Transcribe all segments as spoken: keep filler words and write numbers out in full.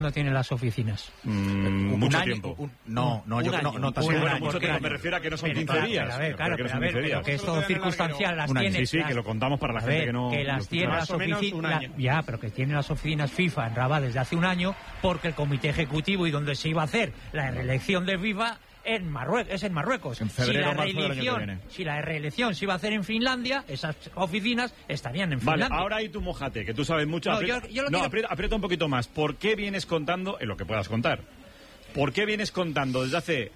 no tiene las oficinas? Mm, mucho año, tiempo. Un, no, no, un yo año, no, no un tanto. bueno, Un año, mucho tiempo, año. me refiero a que no son Pero, quince pero, días. pero, a ver, claro, que no pero, son a ver, quince pero días. que es todo circunstancial. Las tiene, sí, sí, las, que lo contamos para la a gente ver, que no... que las tiene las oficinas... Ya, pero que tiene las oficinas FIFA en Rabat desde hace un año, porque el comité ejecutivo y donde se iba a hacer la reelección de FIFA en Marruecos, es en Marruecos. En febrero, si la marzo del año que reelección, viene. si la reelección se iba a hacer en Finlandia, esas oficinas estarían en Vale, Finlandia. ahora ahí tú mojate, que tú sabes mucho. No, aprieta, yo- yo lo no quiero- aprieta, aprieta un poquito más. ¿Por qué vienes contando, en lo que puedas contar, por qué vienes contando desde hace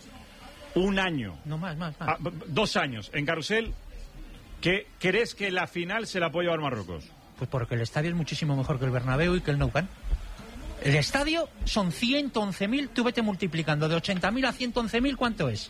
un año, No, más, más, más. ah, b- dos años en Carrusel, que crees que la final se la puede llevar Marruecos? Pues porque el estadio es muchísimo mejor que el Bernabéu y que el Nou Camp. El estadio son ciento once mil, tú vete multiplicando de ochenta mil a ciento once mil, ¿cuánto es?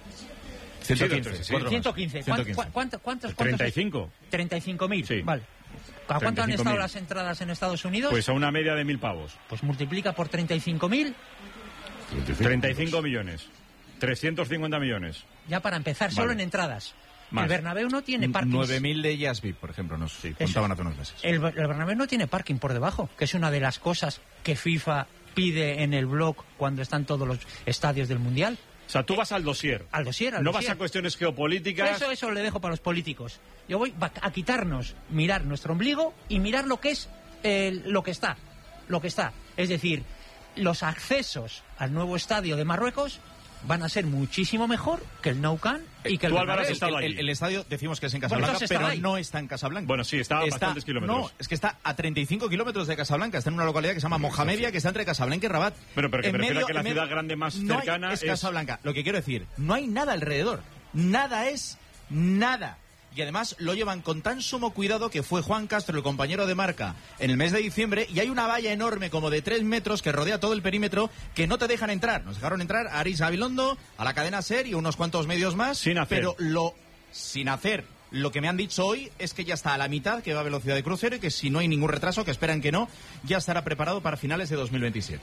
ciento quince. Sí, sí, cuatro más. ciento quince. ciento quince. ¿Cuántos, cuántos, cuántos, ¿treinta y cinco? treinta y cinco mil. Sí. Vale. ¿A cuánto han treinta y cinco estado mil. las entradas en Estados Unidos? Pues a una media de mil pavos. Pues multiplica por treinta y cinco mil, treinta y cinco millones. trescientos cincuenta millones. ya para empezar, solo Vale. en entradas. Más. El Bernabéu no tiene parking. nueve mil de ellas V I P, por ejemplo, nos contaban hace unos meses. El, el Bernabéu no tiene parking por debajo, que es una de las cosas que FIFA pide en el blog cuando están todos los estadios del Mundial. O sea, tú vas al dossier. Al dossier, al No dossier. vas a cuestiones geopolíticas. Eso, eso le dejo para los políticos. Yo voy va- a quitarnos, mirar nuestro ombligo y mirar lo que es eh, lo que está, lo que está. Es decir, los accesos al nuevo estadio de Marruecos van a ser muchísimo mejor que el Nou Camp y que el Tú, Álvaro, has Bernabéu. estado El, allí. el- el estadio decimos que es en Bueno, Casablanca, entonces estaba pero ahí. no está en Casablanca. Bueno, sí, está a bastantes kilómetros. No, es que está a treinta y cinco kilómetros de Casablanca. Está en una localidad que se llama Mohamedia, que está entre Casablanca y Rabat. Pero- pero que En me refiero a que la en ciudad grande más no hay- cercana es es- Casablanca. Lo que quiero decir, no hay nada alrededor. Nada es nada. Y además lo llevan con tan sumo cuidado que fue Juan Castro, el compañero de Marca, en el mes de diciembre, y hay una valla enorme como de tres metros que rodea todo el perímetro que no te dejan entrar. Nos dejaron entrar a Aris Gabilondo, a la cadena SER y unos cuantos medios más. Sin hacer. Pero lo sin hacer. Lo que me han dicho hoy es que ya está a la mitad, que va a velocidad de crucero y que si no hay ningún retraso, que esperan que no, ya estará preparado para finales de dos mil veintisiete.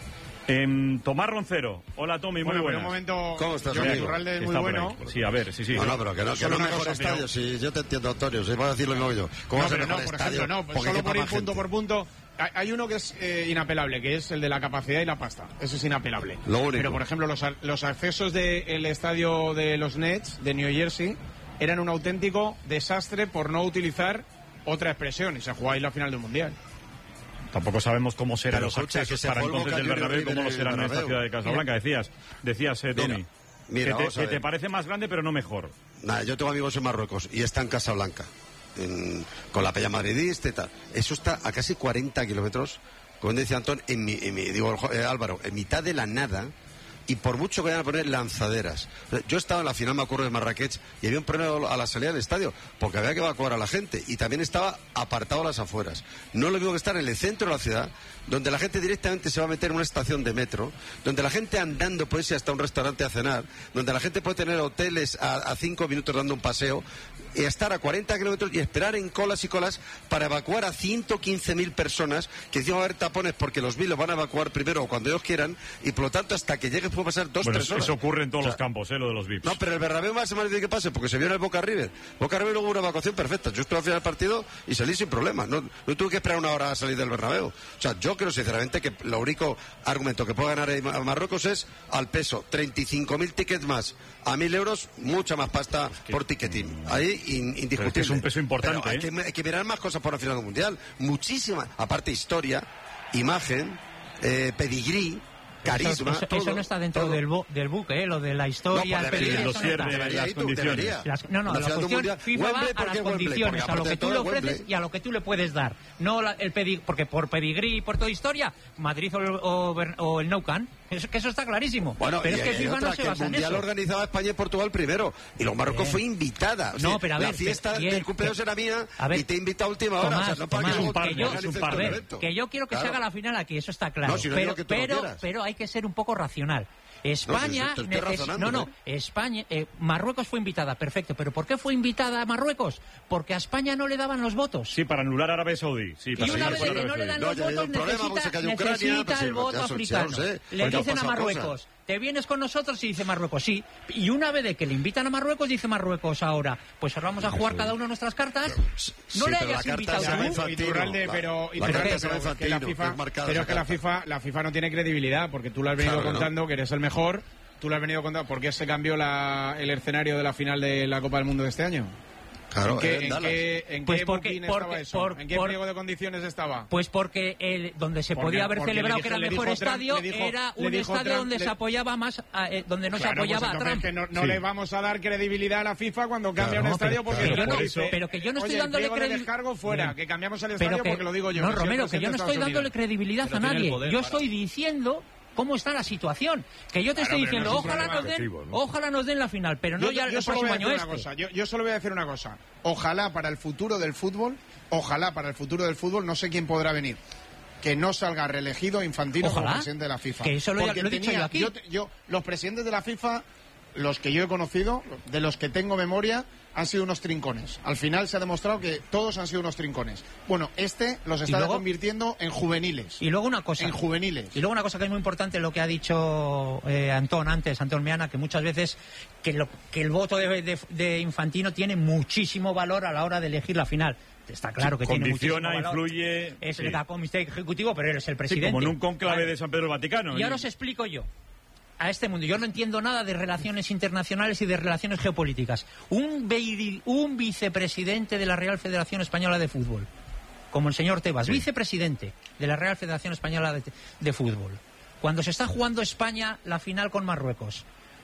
Em, Tomás Roncero. Hola, Tommy, muy Bueno, buenas. pero un momento. ¿Cómo estás, Jordi amigo? Iturralde es muy Está por bueno. ahí. Sí, a ver, sí, sí. No, no, pero que no, que Solo no una mejor cosa, estadio. Si yo te entiendo, Antonio. Si vas a decir lo mismo que yo. ¿Cómo No, va a ser pero mejor no, por estadio? ejemplo, no, Porque solo quepa por ir más punto gente. por punto. Hay- Hay uno que es eh, inapelable, que es el de la capacidad y la pasta. Eso es inapelable. Lo único. Pero, por ejemplo, los, a- los accesos del estadio de los Nets de New Jersey eran un auténtico desastre por no utilizar otra expresión. Y se jugó ahí la final del Mundial. Tampoco sabemos cómo serán Pero los escucha, accesos que se para fue el entonces Boca del Juniors Bernabéu, River cómo lo en el serán en esta Bernabéu. ciudad de Casablanca. Decías, decías, eh, Tommy, Mira, mira, que, vamos te, a que ver. te parece más grande pero no mejor. Nada, yo tengo amigos en Marruecos y está en Casablanca, en- con la Peña Madridista y tal. Eso está a casi cuarenta kilómetros, como decía Antón, en mi, en mi- digo, eh, Álvaro, en mitad de la nada. Y por mucho que vayan a poner lanzaderas. Yo estaba en la final, me acuerdo, de Marrakech, y había un problema a la salida del estadio, porque había que evacuar a la gente, y también estaba apartado a las afueras. No es lo mismo que estar en el centro de la ciudad, donde la gente directamente se va a meter en una estación de metro, donde la gente andando puede ir hasta un restaurante a cenar, donde la gente puede tener hoteles a, a cinco minutos dando un paseo, y estar a cuarenta kilómetros y esperar en colas y colas para evacuar a ciento quince mil personas, que encima va a haber tapones porque los mil los van a evacuar primero o cuando ellos quieran, y por lo tanto hasta que llegue puede pasar dos, Bueno, tres eso, horas. eso ocurre en todos O sea, los campos, eh, lo de los V I Ps. No, pero el Bernabéu más más difícil que pase, porque se vio en el Boca River. Boca River hubo una evacuación perfecta. Yo estuve al final del partido y salí sin problema. No, no tuve que esperar una hora a salir del Bernabéu. O sea, yo creo sinceramente que lo único argumento que puede ganar a Marruecos es al peso. treinta y cinco mil tickets más a mil euros, mucha más pasta por ticketing. Ahí in, indiscutible. Pero es que es un peso importante, Pero hay, ¿eh? que, hay que mirar más cosas por la final del Mundial. Muchísima. Aparte, historia, imagen, eh, pedigrí, carisma. Eso, eso- todo, eso no está dentro todo. del, bu- del buque, ¿eh? Lo de la historia, No, el pues peligro, el eso no dossier está. de Debería las ir tú, condiciones. debería. Las- no, no, La la final del cuestión, Mundial. FIFA Wembley, va a ¿por las qué Wembley? condiciones, Porque a lo aparte que de tú todo, le es ofreces Wembley. y a lo que tú le puedes dar. No la- el pedi porque por pedigrí y por toda historia, Madrid o, el- o, Bern- o el Nou Camp, eso, que eso está clarísimo. Bueno, pero y es que hay FIFA otra, no se que el basa en Mundial eso. organizaba España y Portugal primero, y los Marruecos Bien. fue invitada. O sea, No, pero a ver, la fiesta pero- del cumpleaños pero- era mía a ver, y te he invitado a última hora. Tomás, o sea, no para Tomás, que, un par, que ¿no? yo, Es un organices par todo de- el evento. que yo quiero que Claro. se haga la final aquí, eso está claro. No, si no pero, digo que tú no pero, quieras. pero hay que ser un poco racional. España, No, estoy neces... no, no, España, eh, Marruecos fue invitada, perfecto, pero ¿por qué fue invitada a Marruecos? Porque a España no le daban los votos. Sí, para anular a Arabia Saudí. Sí, Y para una seguir vez con que Arabia no le Saudí. dan No, los ya ha habido votos, un problema, porque se necesita, cayó Ucrania, necesita pues sí, el voto ya sé, africano. ya lo sé, Le porque han dicen a pasado Marruecos, cosas. ¿te vienes con nosotros? Y dice Marruecos, sí. Y una vez de que le invitan a Marruecos, dice Marruecos ahora, pues ahora vamos a jugar cada uno de nuestras cartas. Sí, No le pero la hayas carta invitado se llama tú. Infantino, Iturralde, la- pero, la Iturralde, carta se llama pero es que la Infantino, FIFA, es marcada pero esa es que la carta. FIFA, la FIFA no tiene credibilidad, porque tú lo has venido Claro que no. contando que eres el mejor, tú lo has venido contando, ¿por qué se cambió la, el escenario de la final de la Copa del Mundo de este año? Claro, ¿En qué, en en Dallas. qué, en Pues qué porque- booking porque- estaba eso? por- ¿En qué por- pliego de condiciones estaba? Pues porque el, donde se Porque- podía haber porque celebrado le que era el dije- le mejor dijo Trump, estadio, le dijo- era le un dijo estadio Trump, donde le- se apoyaba más, a, eh, donde no Claro, se apoyaba pues a entonces Trump. que no, no Sí. le vamos a dar credibilidad a la FIFA cuando cambia Claro, un estadio pero- porque pero después yo no- dice, pero que yo no estoy oye, dándole el pliego de credi- descargo fuera, que cambiamos el estadio Pero que, porque lo digo yo. no, que soy el Romero, que yo presidente no de estoy Estados dándole Unidos. credibilidad Pero a tiene el nadie. poder Yo para- estoy diciendo cómo está la situación. Que yo te Claro, estoy pero diciendo, no es un ojalá problema nos den, objetivo, ¿no? ojalá nos den la final, pero no Yo, ya yo el solo voy próximo a año decir una este. cosa. Yo, yo solo voy a decir una cosa. Ojalá para el futuro del fútbol, ojalá para el futuro del fútbol, no sé quién podrá venir, que no salga reelegido Infantino como Ojalá. presidente de la FIFA. Que eso lo he- Porque lo he dicho tenía- yo aquí. Yo, te- yo- los presidentes de la FIFA, los que yo he conocido, de los que tengo memoria, han sido unos trincones. Al final se ha demostrado que todos han sido unos trincones. Bueno, este los está luego- convirtiendo en juveniles. Y luego una cosa. En juveniles. Y luego una cosa que es muy importante, lo que ha dicho eh, Antón antes, Antón Meana, que muchas veces que, lo- que el voto de, de- de Infantino tiene muchísimo valor a la hora de elegir la final. Está claro que tiene muchísimo Condiciona, valor. influye. Es sí. el comité ejecutivo, pero él es el Sí, presidente. como en un conclave Vale. de San Pedro del Vaticano. Y ahora os explico yo. A este mundo. Yo no entiendo nada de relaciones internacionales y de relaciones geopolíticas. Un, vei- un vicepresidente de la Real Federación Española de Fútbol, como el señor Tebas, Sí. vicepresidente de la Real Federación Española de, de Fútbol, cuando se está jugando España la final con Marruecos,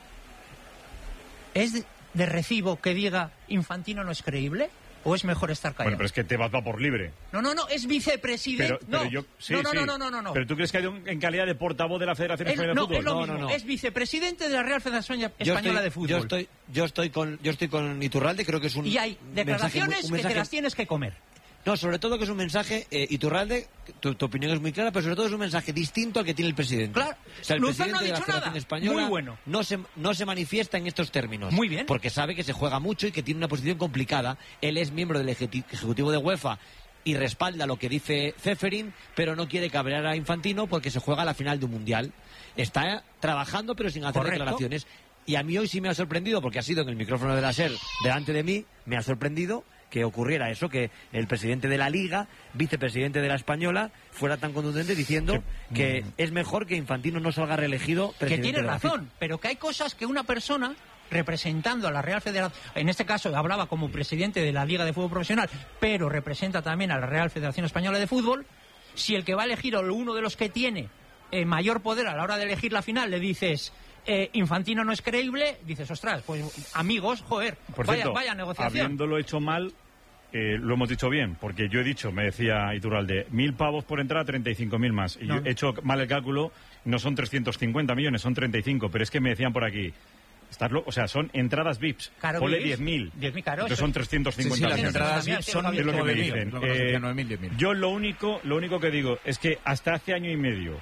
¿es de, de recibo que diga Infantino no es creíble? ¿O es mejor estar callado? Bueno, pero es que te vas va por libre. No, no, no, es vicepresidente. Pero, pero no. yo, sí, no, no, sí. no, no, no, no, no. Pero tú crees que hay un- en calidad de portavoz de la Federación Él- Española no, de es lo Fútbol? mismo. no, no. Es vicepresidente de la Real Federación Yo Española estoy, de Fútbol. Yo estoy, yo estoy con, yo estoy con Iturralde, creo que es un Y hay mensaje muy- declaraciones un que te mensaje- las tienes que comer. No, sobre todo que es un mensaje, eh, Iturralde, tu, tu opinión es muy clara, pero sobre todo es un mensaje distinto al que tiene el presidente. Claro. O sea, el Luzón presidente no ha de la dicho Federación nada. Española Muy bueno. no se, no se manifiesta en estos términos. Muy bien. Porque sabe que se juega mucho y que tiene una posición complicada. Él es miembro del ejecutivo ejecutivo de UEFA y respalda lo que dice Ceferin, pero no quiere cabrear a Infantino porque se juega la final de un mundial. Está trabajando, pero sin hacer Correcto. declaraciones. Y a mí hoy sí me ha sorprendido, porque ha sido en el micrófono de la SER delante de mí, me ha sorprendido que ocurriera eso, que el presidente de la Liga, vicepresidente de la Española, fuera tan contundente diciendo que es mejor que Infantino no salga reelegido Que presidente tiene de la razón, pero que hay cosas que una persona representando a la Real Federación, en este caso hablaba como presidente de la Liga de Fútbol Profesional, pero representa también a la Real Federación Española de Fútbol, si el que va a elegir o uno de los que tiene eh, mayor poder a la hora de elegir la final le dices eh, Infantino no es creíble, dices, ostras, pues amigos, joder, Por vaya, cierto, vaya negociación. habiéndolo hecho mal, eh, lo hemos dicho bien, porque yo he dicho, me decía Iturralde, mil pavos por entrada, treinta y cinco mil más. Y No. yo he hecho mal el cálculo, no son trescientos cincuenta millones, son treinta y cinco, pero es que me decían por aquí, estás lo- o sea, son entradas V I Ps, Claro, ponle V I Ps. diez mil, diez mil, claro, entonces eso- son trescientos Sí, sí, cincuenta las millones. entradas También, V I P son también, es lo que me nueve mil, dicen. lo que nos Eh, decían, nueve mil, diez mil. yo lo único, lo único que digo es que hasta hace año y medio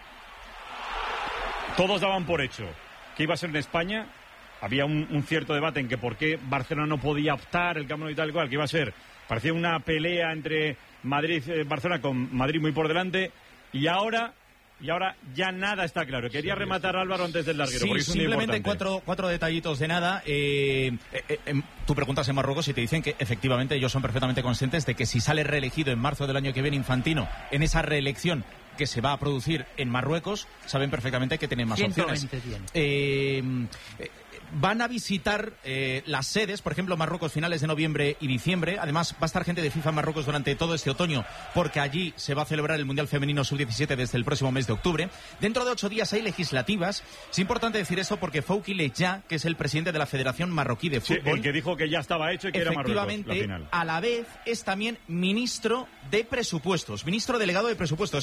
todos daban por hecho que iba a ser en España. Había un, un cierto debate en que por qué Barcelona no podía optar el Camp Nou y tal y cual, que iba a ser, parecía una pelea entre Madrid y Barcelona, con Madrid muy por delante, y ahora y ahora ya nada está claro. Quería rematar Álvaro antes del larguero, Sí, porque es un día simplemente importante. cuatro, cuatro detallitos de nada. Eh, eh, eh, em, tú preguntas en Marruecos y te dicen que efectivamente ellos son perfectamente conscientes de que si sale reelegido en marzo del año que viene Infantino en esa reelección que se va a producir en Marruecos, saben perfectamente que tienen más ciento opciones. veinte tiene. Eh, eh, van a visitar eh, las sedes, por ejemplo, Marruecos finales de noviembre y diciembre. Además, va a estar gente de FIFA en Marruecos durante todo este otoño, porque allí se va a celebrar el Mundial Femenino sub diecisiete desde el próximo mes de octubre. Dentro de ocho días hay legislativas. Es importante decir esto porque Fouki Leja, que es el presidente de la Federación Marroquí de Sí, Fútbol, el que dijo que ya estaba hecho y que era Marruecos la efectivamente, final. a la vez es también ministro de presupuestos, ministro delegado de presupuestos. Es como si Rafael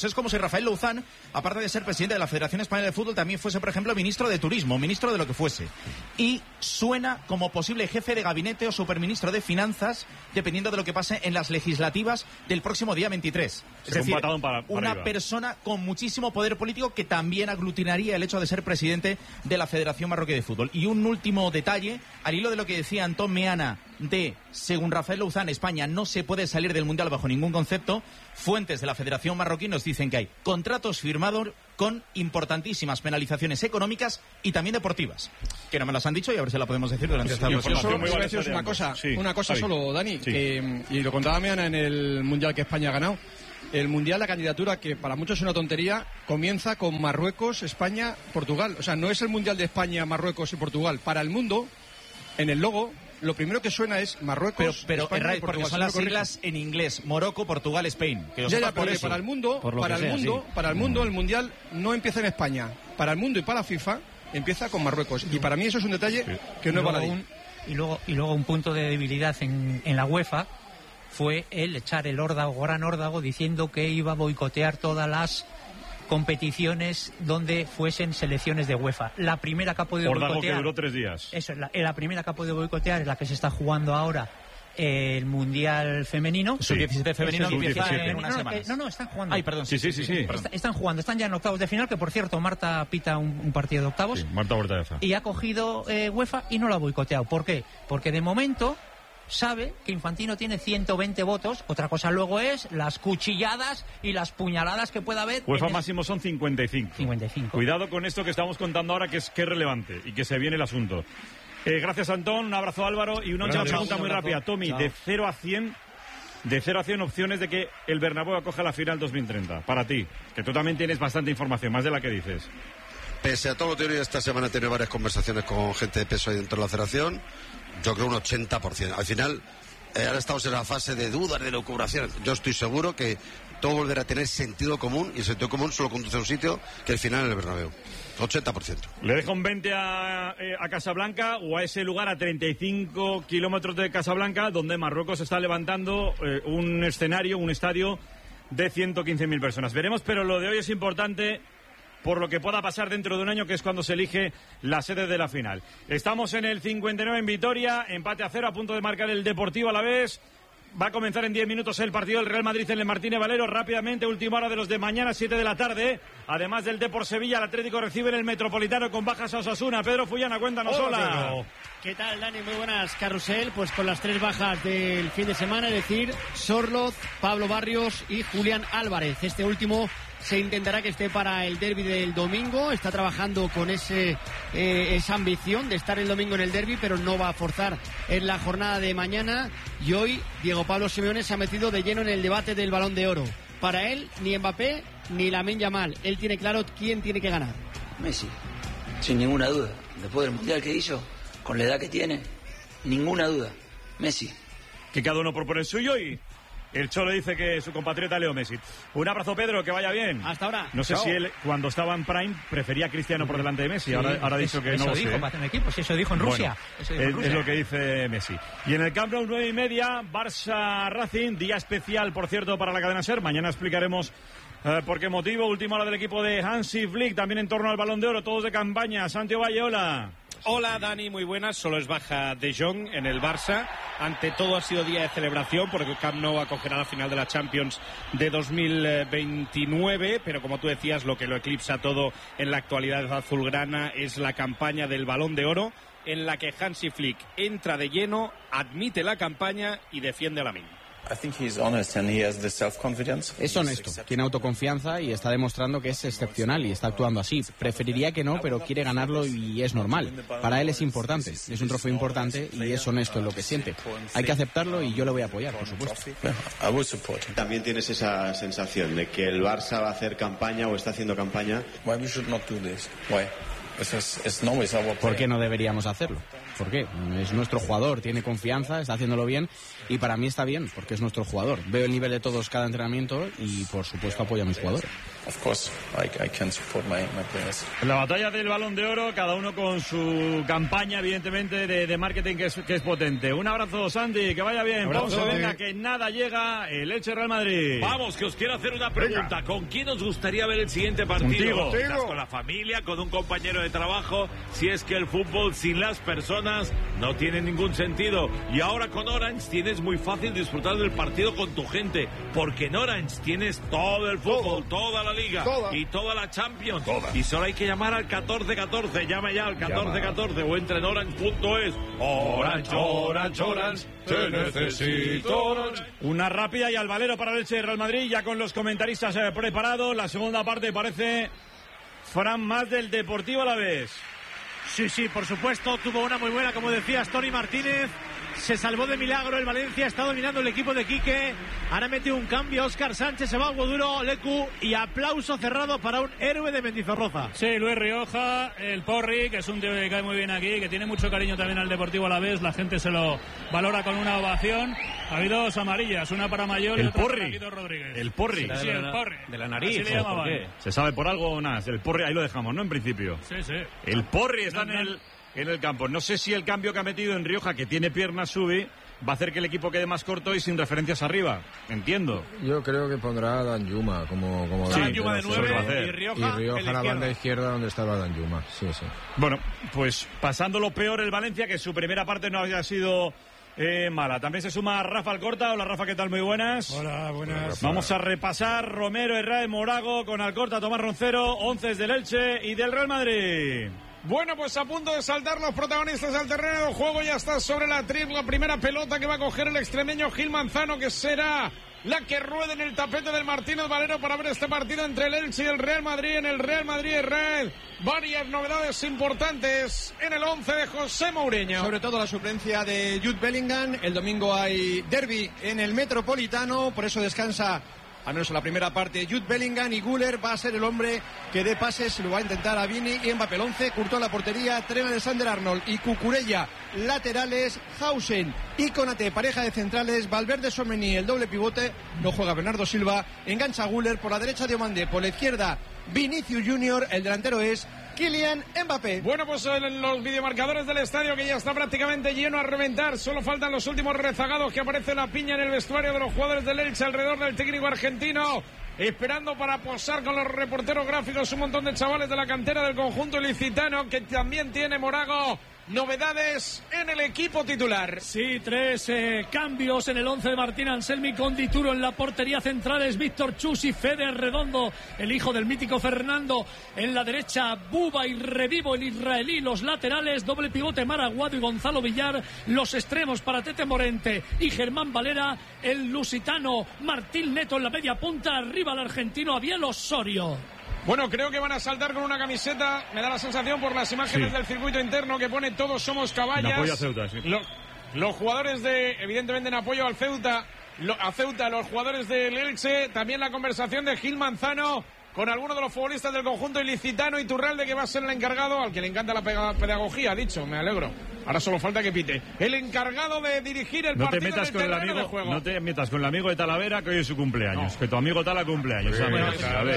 Rafael Louzán, aparte de ser presidente de la Federación Española de Fútbol, también fuese, por ejemplo, ministro de Turismo, ministro de lo que fuese. Y suena como posible jefe de gabinete o superministro de Finanzas, dependiendo de lo que pase en las legislativas del próximo día veintitrés. Es Se decir, para, para una arriba. persona con muchísimo poder político que también aglutinaría el hecho de ser presidente de la Federación Marroquí de Fútbol. Y un último detalle, al hilo de lo que decía Antón Meana, de, según Rafael Louzán, España no se puede salir del Mundial bajo ningún concepto, fuentes de la Federación Marroquí nos dicen que hay contratos firmados con importantísimas penalizaciones económicas y también deportivas, que no me las han dicho y a ver si la podemos decir durante esta Sí, Yo información solo muy voy a valiosa deciros de una ambos. cosa, Sí, una cosa Javi. solo, Dani, Sí. que, y lo contaba mañana en el Mundial que España ha ganado. El Mundial, la candidatura, que para muchos es una tontería, comienza con Marruecos, España, Portugal. O sea, no es el Mundial de España, Marruecos y Portugal. Para el mundo, en el logo, lo primero que suena es Marruecos, Pero, pero España Herraiz, y porque Portugal. son Si no las corrijo. siglas en inglés, Morocco, Portugal, Spain. Que lo Ya, sepas ya, por porque eso. para el mundo, Por lo para que el sea, mundo, sí. para el mundo, el Mundial no empieza en España. Para el mundo y para la FIFA empieza con Marruecos. Y para mí eso es un detalle que no y es luego baladí. un, y luego y luego un punto de debilidad en, en la UEFA fue el echar el órdago, gran órdago, diciendo que iba a boicotear todas las competiciones donde fuesen selecciones de UEFA. La primera que ha podido Órdago que boicotear, duró tres días. eso es la, la primera que ha podido boicotear es la que se está jugando ahora, el Mundial Femenino. Sub diecisiete femenino Sub empieza diecisiete. en unas no, no, semanas. que- no, no, están jugando. Ay, perdón. Sí, sí, sí, sí. Está- están jugando, están ya en octavos de final, que por cierto, Marta pita un, un partido de octavos. Sí, Marta Bordaeza. Y ha cogido eh, UEFA y no la ha boicoteado. ¿Por qué? Porque de momento sabe que Infantino tiene ciento veinte votos. Otra cosa luego es las cuchilladas y las puñaladas que pueda haber. UEFA en el- máximo son cincuenta y cinco. cincuenta y cinco. Cuidado con esto que estamos contando ahora, que es, que es relevante y que se viene el asunto. Eh, gracias, Antón. Un abrazo, Álvaro. Y una última Gracias. pregunta Un muy abrazo. rápida. Tommy, Chao. de cero a cien, de cero a cien opciones de que el Bernabéu acoja la final dos mil treinta. Para ti, que tú también tienes bastante información, más de la que dices. Pese a todo lo teórico, esta semana he tenido varias conversaciones con gente de peso ahí dentro de la federación. Yo creo un ochenta por ciento. Al final, eh, ahora estamos en la fase de dudas, de lucubración. Yo estoy seguro que todo volverá a tener sentido común, y el sentido común solo conduce a un sitio, que el final en el Bernabéu. ochenta por ciento. ¿Le dejo un veinte a, eh, a Casablanca o a ese lugar a treinta y cinco kilómetros de Casablanca, donde Marruecos está levantando eh, un escenario, un estadio de ciento quince mil personas? Veremos, pero lo de hoy es importante por lo que pueda pasar dentro de un año, que es cuando se elige la sede de la final. Estamos en el cincuenta y nueve en Vitoria, empate a cero, a punto de marcar el Deportivo Alavés. Va a comenzar en diez minutos el partido del Real Madrid en el Martínez Valero. Rápidamente, última hora de los de mañana, siete de la tarde. Además del Depor Sevilla, el Atlético recibe en el Metropolitano con bajas a Osasuna. Pedro Fullana, cuéntanos, hola. Pedro. ¿Qué tal, Dani? Muy buenas, Carrusel. Pues con las tres bajas del fin de semana, es decir, Sorloz, Pablo Barrios y Julián Álvarez. Este último se intentará que esté para el derbi del domingo. Está trabajando con ese eh, esa ambición de estar el domingo en el derbi, pero no va a forzar en la jornada de mañana. Y hoy Diego Pablo Simeone se ha metido de lleno en el debate del Balón de Oro. Para él, ni Mbappé ni Lamine Yamal. Él tiene claro quién tiene que ganar. Messi, sin ninguna duda. Después del Mundial que hizo, con la edad que tiene, ninguna duda. Messi. Que cada uno propone el suyo y el Cholo dice que su compatriota Leo Messi. Un abrazo, Pedro, que vaya bien. Hasta ahora. No sé Chao. si él, cuando estaba en Prime, prefería a Cristiano por delante de Messi. Sí, ahora, ahora ha dicho eso- que eso no lo dijo sé. para hacer un equipo, sí, eso dijo en Rusia. Bueno, Eso dijo en es, Rusia. es lo que dice Messi. Y en el Camp Nou, nueve y media, Barça Racing, día especial, por cierto, para la cadena SER. Mañana explicaremos eh, por qué motivo. Última hora del equipo de Hansi Flick, también en torno al Balón de Oro, todos de campaña. Santiago Valle, hola. Hola Dani, muy buenas. Solo es baja De Jong en el Barça. Ante todo ha sido día de celebración porque el Camp Nou acogerá la final de la Champions de dos mil veintinueve, pero como tú decías, lo que lo eclipsa todo en la actualidad azulgrana es la campaña del Balón de Oro, en la que Hansi Flick entra de lleno, admite la campaña y defiende a Lamine. Es honesto, tiene autoconfianza y está demostrando que es excepcional y está actuando así. Preferiría que no, pero quiere ganarlo y es normal. Para él es importante, es un trofeo importante y es honesto en lo que siente. Hay que aceptarlo y yo lo voy a apoyar, por supuesto. También tienes esa sensación de que el Barça va a hacer campaña o está haciendo campaña. ¿Por qué no deberíamos hacerlo? ¿Por qué? Es nuestro jugador, tiene confianza, está haciéndolo bien y para mí está bien porque es nuestro jugador. Veo el nivel de todos cada entrenamiento y por supuesto apoyo a mis jugadores. of course, I, I can support my, my players. La batalla del Balón de Oro, cada uno con su campaña, evidentemente, de, de marketing que es, que es potente. Un abrazo, Santi, que vaya bien. Abrazo, Ponce, venga, que nada llega el Elche Real Madrid. Vamos, que os quiero hacer una pregunta. Venga. ¿Con quién os gustaría ver el siguiente partido? Contigo. ¿Con la familia, con un compañero de trabajo? Si es que el fútbol sin las personas no tiene ningún sentido. Y ahora con Orange tienes muy fácil disfrutar del partido con tu gente, porque en Orange tienes todo el fútbol, todo. toda la Liga toda. y toda la Champions. Toda. Y solo hay que llamar al catorce catorce. Llama ya al catorce catorce o entra en orange punto es. Orange, Orange, Orange, te necesito Orange. Una rápida y al valero para el Elche de Real Madrid, ya con los comentaristas eh, preparados. La segunda parte parece, Fran, más del Deportivo Alavés. Sí, sí, por supuesto, tuvo una muy buena, como decías, Tony Martínez. Se salvó de milagro el Valencia, está dominando el equipo de Quique. Ahora metió un cambio, Óscar Sánchez, se va a Duro, Lecu, y aplauso cerrado para un héroe de Mendizorroza. Sí, Luis Rioja, el Porri, que es un tío que cae muy bien aquí, que tiene mucho cariño también al Deportivo Alavés, la gente se lo valora con una ovación. Ha habido dos amarillas, una para Mayol y el otra Porri. para Quito Rodríguez. El Porri. Sí, sí, el Porri. De la nariz. Así le llamaban. ¿Por qué? ¿Se sabe por algo o nada? El Porri, ahí lo dejamos, ¿no? En principio. Sí, sí. El Porri está no, en, no. el, en el campo. No sé si el cambio que ha metido en Rioja, que tiene piernas, sube, va a hacer que el equipo quede más corto y sin referencias arriba. Entiendo. Yo creo que pondrá a Danjuma como, como sí, Danjuma de nueve y Rioja, y Rioja a la banda izquierda donde estaba Danjuma. Sí, sí. Bueno, pues pasando lo peor el Valencia, que su primera parte no había sido eh, mala. También se suma Rafa Alcorta. Hola Rafa, ¿qué tal? Muy buenas. Hola, buenas. Vamos a repasar Romero, Herrera, Morago con Alcorta, Tomás Roncero, once del Elche y del Real Madrid. Bueno, pues a punto de saltar los protagonistas al terreno de juego. Ya está sobre la triple, la primera pelota que va a coger el extremeño Gil Manzano, que será la que ruede en el tapete del Martínez Valero para ver este partido entre el Elche y el Real Madrid. En el Real Madrid, Red, varias novedades importantes en el once de José Mourinho. Sobre todo la suplencia de Jude Bellingham. El domingo hay derbi en el Metropolitano, por eso descansa al menos en la primera parte Jude Bellingham, y Güler va a ser el hombre que dé pases, lo va a intentar a Vini y Mbappé. El once, Courtois la portería, Trema de Sander Arnold y Cucurella laterales, Hausen y Konate pareja de centrales, Valverde, Someni el doble pivote, no juega Bernardo Silva, engancha Güler por la derecha Diomande, por la izquierda Vinicius Junior, el delantero es Kylian Mbappé. Bueno, pues en los videomarcadores del estadio, que ya está prácticamente lleno a reventar, solo faltan los últimos rezagados, que aparece la piña en el vestuario de los jugadores del Elche alrededor del técnico argentino, esperando para posar con los reporteros gráficos un montón de chavales de la cantera del conjunto ilicitano, que también tiene Morago novedades en el equipo titular. Sí, tres eh, cambios en el once de Martín Anselmi, con Dituro en la portería, centrales Víctor Chus y Fede Redondo, el hijo del mítico Fernando, en la derecha Buba y Revivo, el israelí, los laterales, doble pivote Maraguado y Gonzalo Villar, los extremos para Tete Morente y Germán Valera, el lusitano Martín Neto en la media punta, arriba el argentino Abiel Osorio. Bueno, creo que van a saltar con una camiseta, me da la sensación por las imágenes sí. del circuito interno, que pone todos somos caballas. En apoyo a Ceuta, sí. Los, los jugadores de, evidentemente en apoyo al Ceuta, lo, a Ceuta, los jugadores del Elche, también la conversación de Gil Manzano con algunos de los futbolistas del conjunto ilicitano, Iturralde, que va a ser el encargado, al que le encanta la pedagogía, ha dicho, me alegro. Ahora solo falta que pite. El encargado de dirigir el no partido te metas en con el el terreno amigo, de juego. No te metas con el amigo de Talavera, que hoy es su cumpleaños. No. Que tu amigo Tala cumpleaños. Sí, bueno,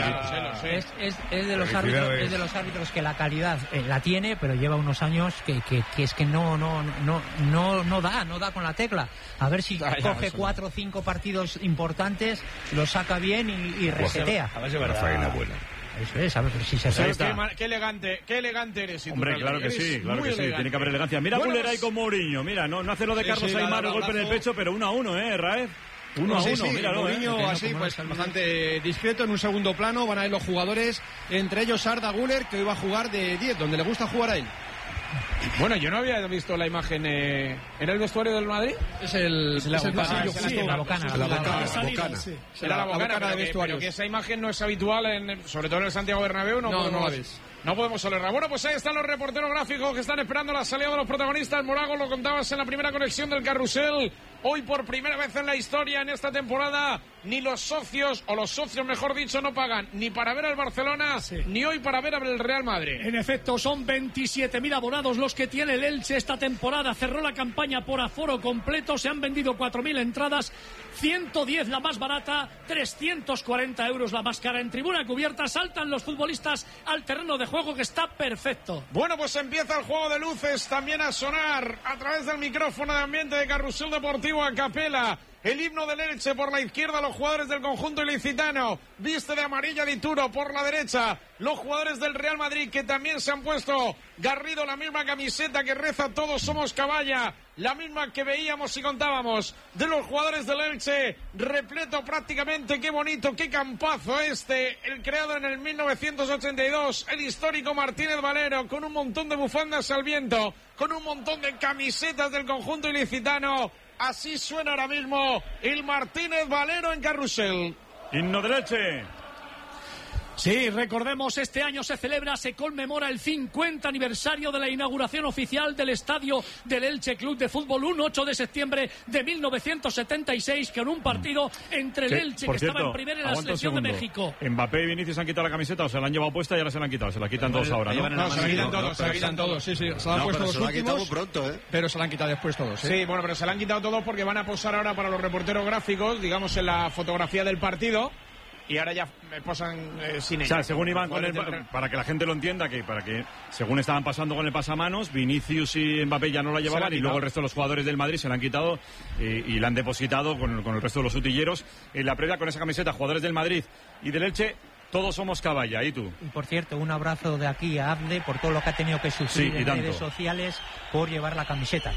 es, es, es, de los árbitros, es de los árbitros que la calidad eh, la tiene, pero lleva unos años que, que, que es que no, no, no, no, no da, no da con la tecla. A ver si ah, coge ya, cuatro o cinco partidos importantes, lo saca bien y, y resetea. A ver si va a buena. Eso es, a ver si se sabe. Qué, qué elegante, qué elegante eres. Hombre, claro que sí, claro que sí, tiene que haber elegancia. Mira bueno, Güler ahí con Mourinho, mira, no, no hace lo de Carlos sí, sí, Aymar, el golpe en el pecho, pero uno a uno, ¿eh, Raez? Uno sí, a uno, sí, míralo, Mourinho ¿eh? así, pues bastante discreto, en un segundo plano van a ir los jugadores, entre ellos Arda Güler, que hoy va a jugar de diez, donde le gusta jugar a él. Bueno, yo no había visto la imagen eh, en el vestuario del Madrid. Es el, es es el pasillo, sí, sí, la bocana. La bocana. Era la bocana de vestuario. Que esa imagen no es habitual, en, sobre todo en el Santiago Bernabéu. No, no, podemos, no la ves. No podemos olerla. Bueno, pues ahí están los reporteros gráficos que están esperando la salida de los protagonistas. Morago, lo contabas en la primera conexión del carrusel. Hoy por primera vez en la historia, en esta temporada, ni los socios, o los socios mejor dicho, no pagan ni para ver al Barcelona, sí. ni hoy para ver al Real Madrid. En efecto, son veintisiete mil abonados los que tiene el Elche esta temporada. Cerró la campaña por aforo completo, se han vendido cuatro mil entradas ciento diez la más barata, trescientos cuarenta euros la más cara. En tribuna cubierta saltan los futbolistas al terreno de juego, que está perfecto. Bueno, pues empieza el juego de luces también a sonar a través del micrófono de ambiente de Carrusel Deportivo a capela. El himno del Elche por la izquierda, los jugadores del conjunto ilicitano. Viste de amarilla Dituro por la derecha. Los jugadores del Real Madrid, que también se han puesto Garrido la misma camiseta que reza Todos somos Caballa, la misma que veíamos y contábamos de los jugadores del Elche, repleto prácticamente. Qué bonito, qué campazo este, el creado en el mil novecientos ochenta y dos, el histórico Martínez Valero, con un montón de bufandas al viento, con un montón de camisetas del conjunto ilicitano. Así suena ahora mismo el Martínez Valero en Carrusel. Himno del Elche. Sí, recordemos, este año se celebra, se conmemora el cincuenta aniversario de la inauguración oficial del estadio del Elche Club de Fútbol, un ocho de septiembre de mil novecientos setenta y seis, con un partido entre el Elche, que cierto, estaba en primera, y la selección de México. Mbappé y Vinicius han quitado la camiseta, o se la han llevado puesta y ahora se la han quitado. Se la quitan todos ahora, ¿no? No, se la quitan todos, se la quitan todos, sí, sí. Se la han puesto los últimos, pronto, ¿eh? Pero se la han quitado después todos, ¿eh? Sí, bueno, pero se la han quitado todos porque van a posar ahora para los reporteros gráficos, digamos, en la fotografía del partido. Y ahora ya me posan eh, sin ella. O sea, según iban con el, para que la gente lo entienda, que para que según estaban pasando con el pasamanos, Vinicius y Mbappé ya no la llevaban, y luego el resto de los jugadores del Madrid se la han quitado eh, y la han depositado con, con el resto de los utilleros en la previa con esa camiseta. Jugadores del Madrid y del Elche, todos somos Caballa. ¿Y tú? Y por cierto, un abrazo de aquí a Abde por todo lo que ha tenido que sufrir sí, en tanto. redes sociales por llevar la camiseta.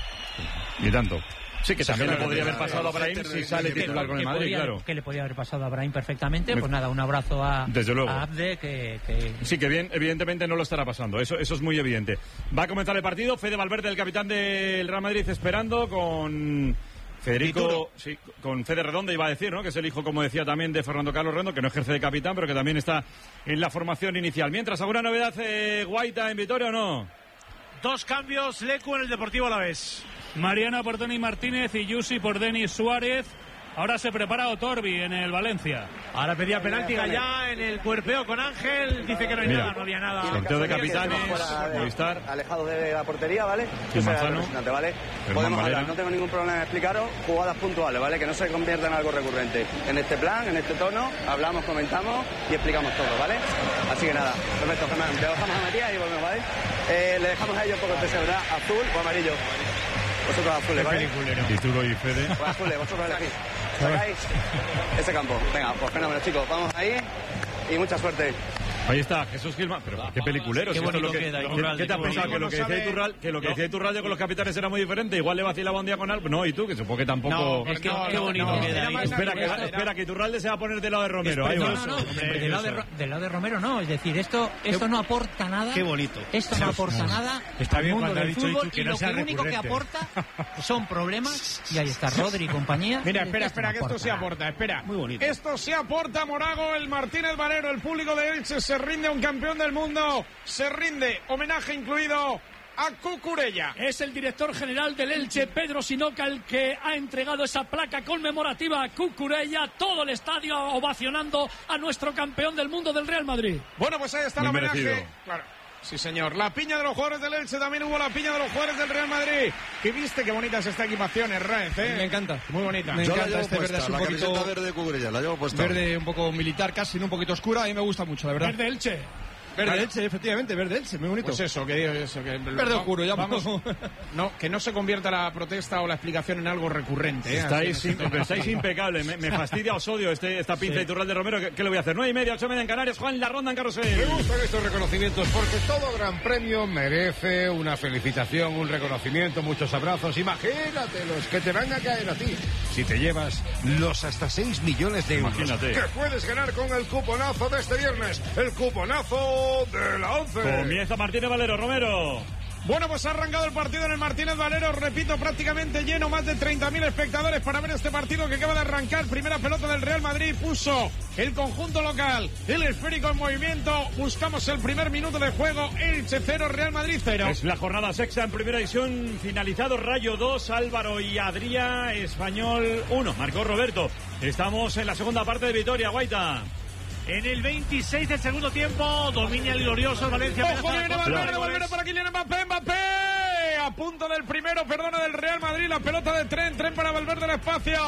Y tanto. Sí, que también le podría haber que pasado a Brahim si sale titular con el Madrid, podría, claro. Que le podría haber pasado a Brahim perfectamente. Pues nada, un abrazo a, Desde luego. a Abde, que, que... Sí, que bien, evidentemente no lo estará pasando, eso, eso es muy evidente. Va a comenzar el partido, Fede Valverde, el capitán del Real Madrid, esperando con Federico, sí, con Fede Redondo, iba a decir, ¿no? Que es el hijo, como decía también, de Fernando Carlos Redondo, que no ejerce de capitán, pero que también está en la formación inicial. Mientras, ¿alguna novedad, eh, Guaita, en Vitoria o no? Dos cambios, Lecu en el Deportivo Alavés. Mariana por Dani Martínez y Yusi por Denis Suárez. Ahora se prepara Otorbi en el Valencia. Ahora pedía penalti Gallá en el cuerpeo con Ángel. Dice que no hay Mira, nada, no había nada. sorteo de capitanes, Movistar. Alejado de la portería, ¿vale? Sí, Manzano. ¿Vale? Germán Podemos Valera. hablar, no tengo ningún problema en explicaros. Jugadas puntuales, ¿vale? Que no se conviertan en algo recurrente. En este plan, en este tono, hablamos, comentamos y explicamos todo, ¿vale? Así que nada, perfecto, Germán. Te bajamos a Matías y volvemos, ¿vale? Eh, le dejamos a ellos porque usted sabrá azul o amarillo. Vosotros azules, ¿vale? Título y Fede. Pues azules, vosotros elegís. Sacáis ese campo. Venga, pues fenómeno, chicos. Vamos ahí y mucha suerte. Ahí está, Jesús Gilman. Pero qué peliculero. Qué si esto es lo bonito que, queda, lo- Iturralde, ¿Qué te has qué pensado? bonito. Que lo que No decía sabe- Iturralde, que lo que No. decía Iturralde con los capitanes era muy diferente. Igual le vacilaba un día con algo. No, y tú, que supongo que tampoco. No, es que qué bonito queda ahí. Espera, que, Era- espera, que Iturralde se va a poner del lado de Romero. Ahí no, va. no, no, Hombre, del lado de, eso. Ro- del lado de Romero no, es decir, esto esto no aporta nada. Qué bonito. Esto no aporta nada Está al bien mundo cuando ha del dicho fútbol, Itu que y no lo sea que único que recurrente. aporta son problemas, y ahí está Rodri y compañía. Mira, espera, Esto espera, no que esto aporta sí nada. aporta, espera. Muy bonito. Esto sí aporta, Morago, el Martínez Valero, el público de Elche se rinde a un campeón del mundo, se rinde, homenaje incluido a Cucurella. Es el director general del Elche, Pedro Sinoca, el que ha entregado esa placa conmemorativa a Cucurella, todo el estadio ovacionando a nuestro campeón del mundo del Real Madrid. Bueno, pues ahí está Muy el homenaje. merecido. Claro. Sí, señor. La piña de los jugadores del Elche, también hubo la piña de los jugadores del Real Madrid. ¿Qué viste? Qué bonita es esta equipación, Raez, ¿eh? Me encanta. Muy bonita. Me Yo la encanta llevo este verde puesta, así un la poquito camiseta verde de Cucurella, la llevo puesta. verde un poco militar, casi un poquito oscura. A mí me gusta mucho, la verdad. Verde Elche. Verde Vale. Elche, efectivamente, verde Elche, muy bonito. Pues eso, que digo eso. Que Verde oscuro, ya vamos. No, que no se convierta la protesta o la explicación en algo recurrente. ¿eh? Estáis, Así, im- pero estáis impecables. Me, me fastidia, os odio este, esta pinza Sí. Iturralde Romero. ¿Qué, ¿Qué le voy a hacer? Nueve y media, ocho y media en Canarias. Juan, la ronda en Carrusel. Me gustan estos reconocimientos porque todo gran premio merece una felicitación, un reconocimiento, muchos abrazos. Imagínate los que te van a caer a ti si te llevas los hasta seis millones de euros Imagínate. que puedes ganar con el cuponazo de este viernes, el cuponazo de la once. Comienza Martínez Valero, Romero. Bueno, pues ha arrancado el partido en el Martínez Valero, repito, prácticamente lleno, más de treinta mil espectadores para ver este partido que acaba de arrancar. Primera pelota del Real Madrid, puso el conjunto local, el esférico en movimiento. Buscamos el primer minuto de juego, Elche cero, Real Madrid cero. Es la jornada sexta en primera división, finalizado Rayo dos, Álvaro y Adrià, Español uno. Marcó Roberto. Estamos en la segunda parte de Vitoria, Guaita. En el veintiséis del segundo tiempo, domina el glorioso Valencia. Ojo, viene Valverde, Valverde para Kylian Mbappé, Mbappé. A punto del primero, perdona, del Real Madrid. La pelota de tren, tren para Valverde el espacio.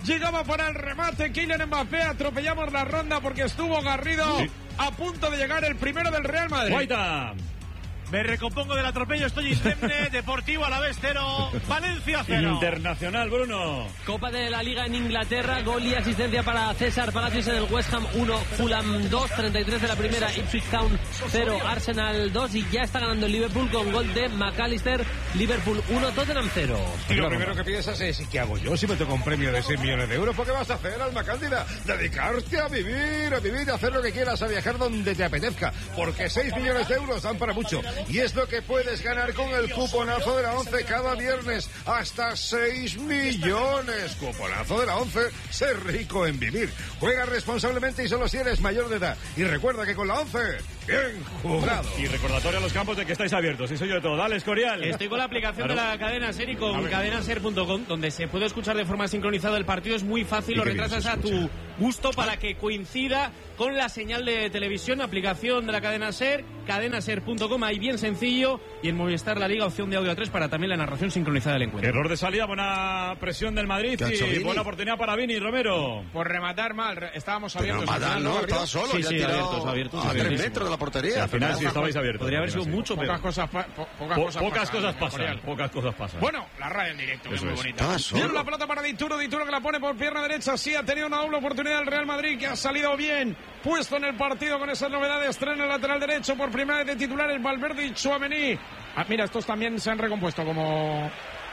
llegaba para el remate Kylian Mbappé, atropellamos la ronda porque estuvo Garrido sí. a punto de llegar el primero del Real Madrid. Guaita. Me recompongo del atropello, estoy indemne. Deportivo Alavés cero, Valencia cero. Internacional, Bruno. Copa de la Liga en Inglaterra, gol y asistencia para César Palacios en el West Ham uno, Fulham dos, treinta y tres de la primera, Ipswich Town cero, Arsenal dos y ya está ganando el Liverpool con gol de McAllister. Liverpool uno, Tottenham cero. Y lo primero que piensas es, ¿y qué hago yo si me toco un premio de seis millones de euros? ¿Por qué vas a hacer, Alma Cándida? Dedicarte a vivir, a vivir, a hacer lo que quieras, a viajar donde te apetezca, porque seis millones de euros dan para mucho. Y es lo que puedes ganar con el cuponazo de la ONCE cada viernes. Hasta seis millones. Cuponazo de la ONCE. Ser rico en vivir. Juega responsablemente y solo si eres mayor de edad. Y recuerda que con la ONCE, bien jugado. Y recordatorio a los campos de que estáis abiertos. Y soy yo de todo. Dale, Escorial. Estoy con la aplicación claro. de la cadena SER y con cadenaser punto com, donde se puede escuchar de forma sincronizada el partido. Es muy fácil, lo retrasas a tu gusto para que coincida con la señal de televisión. Aplicación de la cadena SER, cadenaser punto com, ahí bien sencillo. Y en Movistar La Liga, opción de audio a tres para también la narración sincronizada del encuentro. Error de salida, buena presión del Madrid y buena oportunidad para Vini, Romero. Por rematar mal, estábamos abiertos. Pero Madán, no, estaba solo. Sí, ya sí, tirado abiertos, abiertos. A abiertos. tres metros de la portería. Sí, al final sí estabais abiertos. Podría haber sido mucho pocas peor. Cosas pa, po, pocas po, cosas pocas pasan. Cosas pasan pocas cosas pasan. Bueno, la radio en directo, que es muy es. bonita. Viene la pelota para Dituro, Dituro que la pone por pierna derecha. Sí, ha tenido una doble oportunidad el Real Madrid, que ha salido bien puesto en el partido con esas novedades. Trae en el lateral derecho por primera vez de titulares Valverde y Tchouaméni. Ah, mira, estos también se han recompuesto como,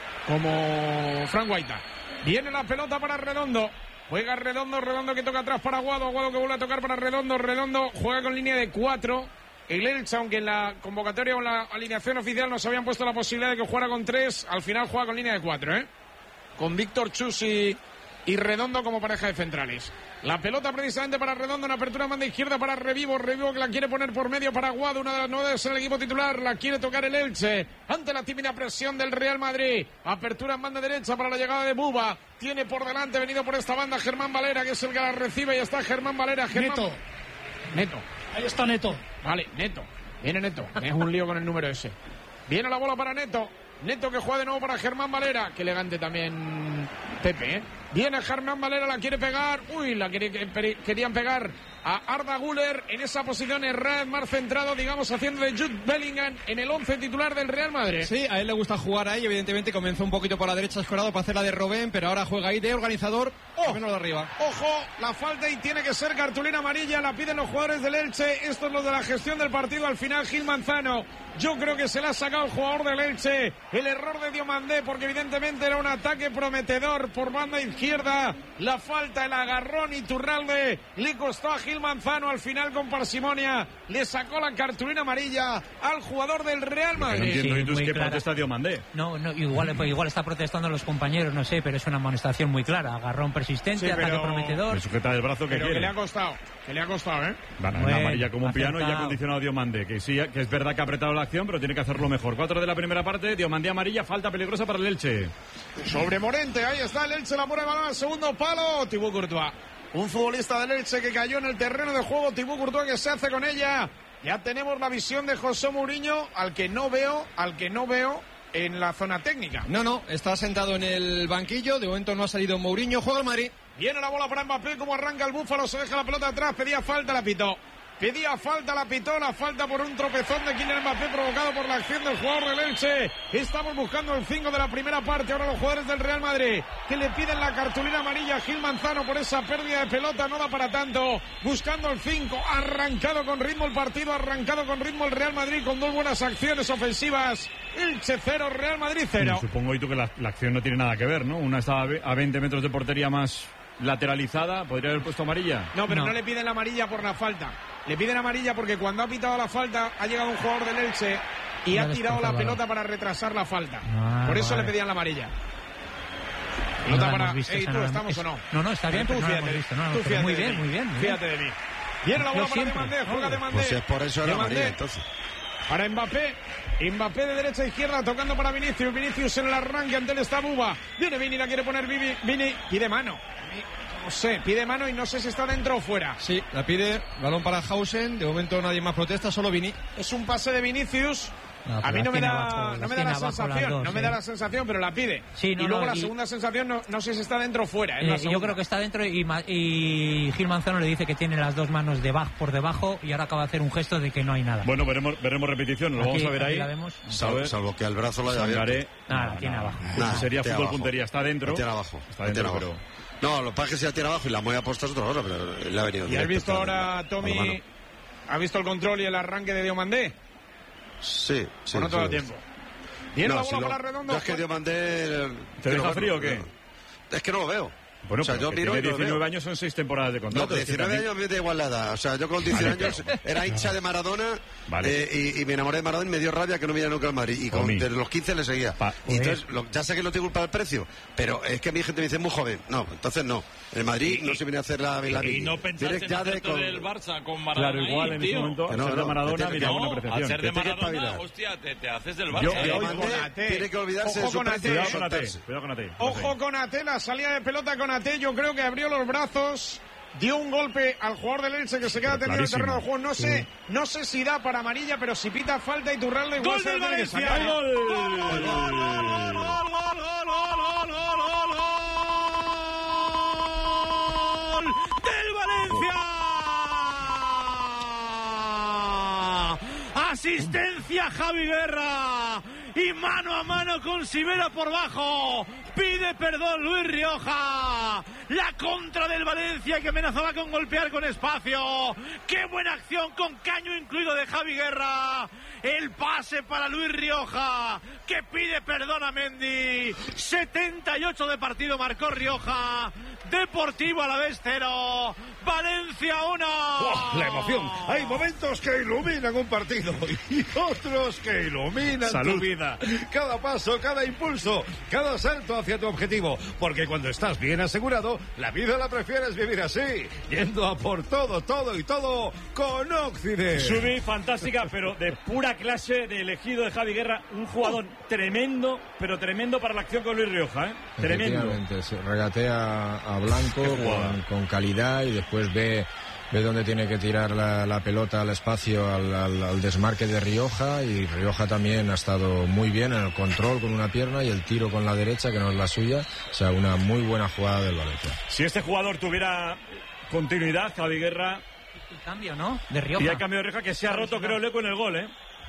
como Frank Guaita. Viene la pelota para Redondo. Juega Redondo, Redondo que toca atrás para Aguado. Aguado que vuelve a tocar para Redondo. Redondo juega con línea de cuatro. El Elche, aunque en la convocatoria o en la alineación oficial nos habían puesto la posibilidad de que jugara con tres, al final juega con línea de cuatro, ¿eh? Con Víctor Chus y, y Redondo como pareja de centrales. La pelota precisamente para Redondo en apertura banda izquierda para Revivo. Revivo que la quiere poner por medio para Aguado. Una de las novedades en el equipo titular. La quiere tocar el Elche ante la tímida presión del Real Madrid. Apertura en banda derecha para la llegada de Buba. Tiene por delante, venido por esta banda, Germán Valera, que es el que la recibe. Y está Germán Valera. Germán... Neto. Neto. Ahí está Neto. Vale, Neto. Viene Neto. Es un lío con el número ese. Viene la bola para Neto. Neto que juega de nuevo para Germán Valera. Qué elegante también Pepe, ¿eh? Viene Germán Valera, la quiere pegar. Uy, la quería, querían pegar a Arda Güler en esa posición. Herrera más centrado, digamos, haciendo de Jude Bellingham en el once titular del Real Madrid. Sí, a él le gusta jugar ahí. Evidentemente comenzó un poquito por la derecha escorado para hacer la de Robben, pero ahora juega ahí de organizador. ¡Oh! Menos de arriba. Ojo, la falta y tiene que ser cartulina amarilla. La piden los jugadores del Elche. Esto es lo de la gestión del partido. Al final, Gil Manzano. Yo creo que se le ha sacado el jugador del Elche el error de Diomandé, porque evidentemente era un ataque prometedor por banda izquierda. La falta, el agarrón, Iturralde le costó a Gil Manzano. Al final, con parsimonia, le sacó la cartulina amarilla al jugador del Real Madrid. No entiendo, Sí, ¿y tú muy qué clara. protesta Diomandé? No, no, igual, pues igual está protestando a los compañeros, no sé, pero es una amonestación muy clara. Agarrón persistente, Sí, ataque pero- prometedor. Me sujeta del brazo que Pero que quiere. le ha costado, que le ha costado, ¿eh? Van a Bueno, una amarilla como un piano y ya ha acertado. condicionado a Diomandé, que sí, que es verdad que ha apretado la acción, pero tiene que hacerlo mejor. Cuatro de la primera parte, Diomandé amarilla, falta peligrosa para el Elche. Sobre Morente, ahí está el Elche, la pone el balón al segundo palo. Thibaut Courtois, un futbolista del Elche que cayó en el terreno de juego. Thibaut Courtois que se hace con ella. Ya tenemos la visión de José Mourinho, al que no veo, al que no veo en la zona técnica. No, no, está sentado en el banquillo. De momento no ha salido Mourinho. Juega el Madrid. Viene la bola para Mbappé, como arranca el Búfalo, se deja la pelota atrás, pedía falta, la pitó. Pedía falta, la pitó, la falta por un tropezón de Kylian Mbappé provocado por la acción del jugador del Elche. Estamos buscando el cinco de la primera parte, ahora los jugadores del Real Madrid, que le piden la cartulina amarilla a Gil Manzano por esa pérdida de pelota, no da para tanto. Buscando el cinco, arrancado con ritmo el partido, arrancado con ritmo el Real Madrid, con dos buenas acciones ofensivas. Elche cero, Real Madrid cero. Supongo, y tú, que la, la acción no tiene nada que ver, ¿no? Una estaba a veinte metros de portería más lateralizada, ¿podría haber puesto amarilla? No, pero no. No. le piden la amarilla por la falta. Le piden amarilla porque cuando ha pitado la falta ha llegado un jugador del Elche y Ya ha tirado la descontrolado. pelota para retrasar la falta. Ah, por eso vale. le pedían la amarilla. No Pelota la para... hemos visto, Ey, esa ¿tú no la estamos hemos- o no? No, no, está bien, Tú pero no la fíjate, hemos visto, no la tú hemos visto. fíjate Muy de bien, mí. muy bien, muy bien. Fíjate de mí. Viene la Yo bola para siempre. Demandé, juega Demandé. Pues es por eso era Demandé. amarilla, entonces. Para Mbappé, Mbappé de derecha a izquierda, tocando para Vinicius, Vinicius en el arranque, ante él está Buba, viene Vini, la quiere poner Vini, Vini, pide mano, no sé, pide mano y no sé si está dentro o fuera. Sí, la pide. Balón para Hausen. De momento nadie más protesta, solo Vini. Es un pase de Vinicius, No, a mí no me da, abajo, no me da la sensación, dos, no me ¿eh? da la sensación, pero la pide. Sí, no, y luego no, la y... segunda sensación no, no sé si está dentro o fuera. Eh, yo creo que está dentro y, y Gil Manzano le dice que tiene las dos manos debajo, por debajo y ahora acaba de hacer un gesto de que no hay nada. Bueno, veremos, veremos repetición, lo Aquí, vamos a ver ahí. la vemos. Salvo, salvo que al brazo lo haya abierto. Nada, tiene abajo. Nah, sería tiene fútbol abajo. puntería, está dentro. Tiene abajo. Está dentro, tiene pero... abajo. No, lo que pasa es que si la tiene abajo y la muy aposta es otra cosa, pero le ha venido ¿Y has directo, visto está ahora, Tommy, ha visto el control y el arranque de Diomandé? Sí, sí. ¿O no todo sí, el tiempo? Viene no, la bola si para lo- Redondo. no, es que Diomandé... ¿Te deja frío o qué? Es que no lo veo. Bueno, o sea, pero yo que miro tiene y no lo diecinueve veo. años, son seis temporadas de No, contrato. con es que diecinueve también- años me da igual la edad. O sea, yo con diecinueve años era hincha de Maradona Vale. eh, y, y me enamoré de Maradona y me dio rabia que no me nunca al Madrid. Y con, Omi. desde los quince le seguía. Y entonces, lo- ya sé que no tengo culpa del precio, pero es que a mi gente me dice muy joven. No, entonces no. El Madrid no se viene a hacer la, la Y no pensaste Tienes en ya de hacerte con- del Barça con Maradona. Claro, igual ahí, en ese tío. momento, Que al no, ser de no, Maradona, que te- mira, que buena No, apreciación. al ser de Que te quieres Maradona, espabilar. hostia, te, te haces del Yo- Barça. yo- ¿eh? Diomandé Ate. tiene que olvidarse Ojo de su con Ate. precio y Cuidado con Ate, soltarse. cuidado con Ate. Ojo con Ate, la salida de pelota con Ate, yo creo que abrió los brazos, dio un golpe al jugador del Elche que se queda Pero tendido en el clarísimo. terreno de juego. No sé, no sé si da para amarilla, pero si pita falta y Turralde igual ¡Gol se del la tiene que Valencia! sacar. ¡Gol! ¿eh? ¡Gol, gol, gol, gol, gol, gol, gol, gol, gol del Valencia! Asistencia Javi Guerra y mano a mano con Sivera por bajo. Pide perdón Luis Rioja. La contra del Valencia que amenazaba con golpear con espacio. ¡Qué buena acción con caño incluido de Javi Guerra! El pase para Luis Rioja que pide perdón a Mendy. setenta y ocho de partido marcó Rioja. Deportivo Alavés cero. Valencia uno. ¡Oh, la emoción! Hay momentos que iluminan un partido y otros que iluminan Salud. tu vida. Cada paso, cada impulso, cada salto hacia tu objetivo. Porque cuando estás bien asegurado, la vida la prefieres vivir así, yendo a por todo, todo y todo con Occident. Subí fantástica, pero de pura clase de elegido de Javi Guerra, un jugador tremendo, pero tremendo para la acción con Luis Rioja, ¿eh? Tremendo. Efectivamente, se regatea a Blanco con, con calidad y después ve, ve dónde tiene que tirar la, la pelota al espacio, al, al, al desmarque de Rioja, y Rioja también ha estado muy bien en el control con una pierna y el tiro con la derecha, que no es la suya. O sea, una muy buena jugada del Valencia. Si este jugador tuviera continuidad, Javi Guerra, El cambio, ¿no? De Rioja. y hay cambio de Rioja que se ha roto, creo, el eco en el gol, ¿eh?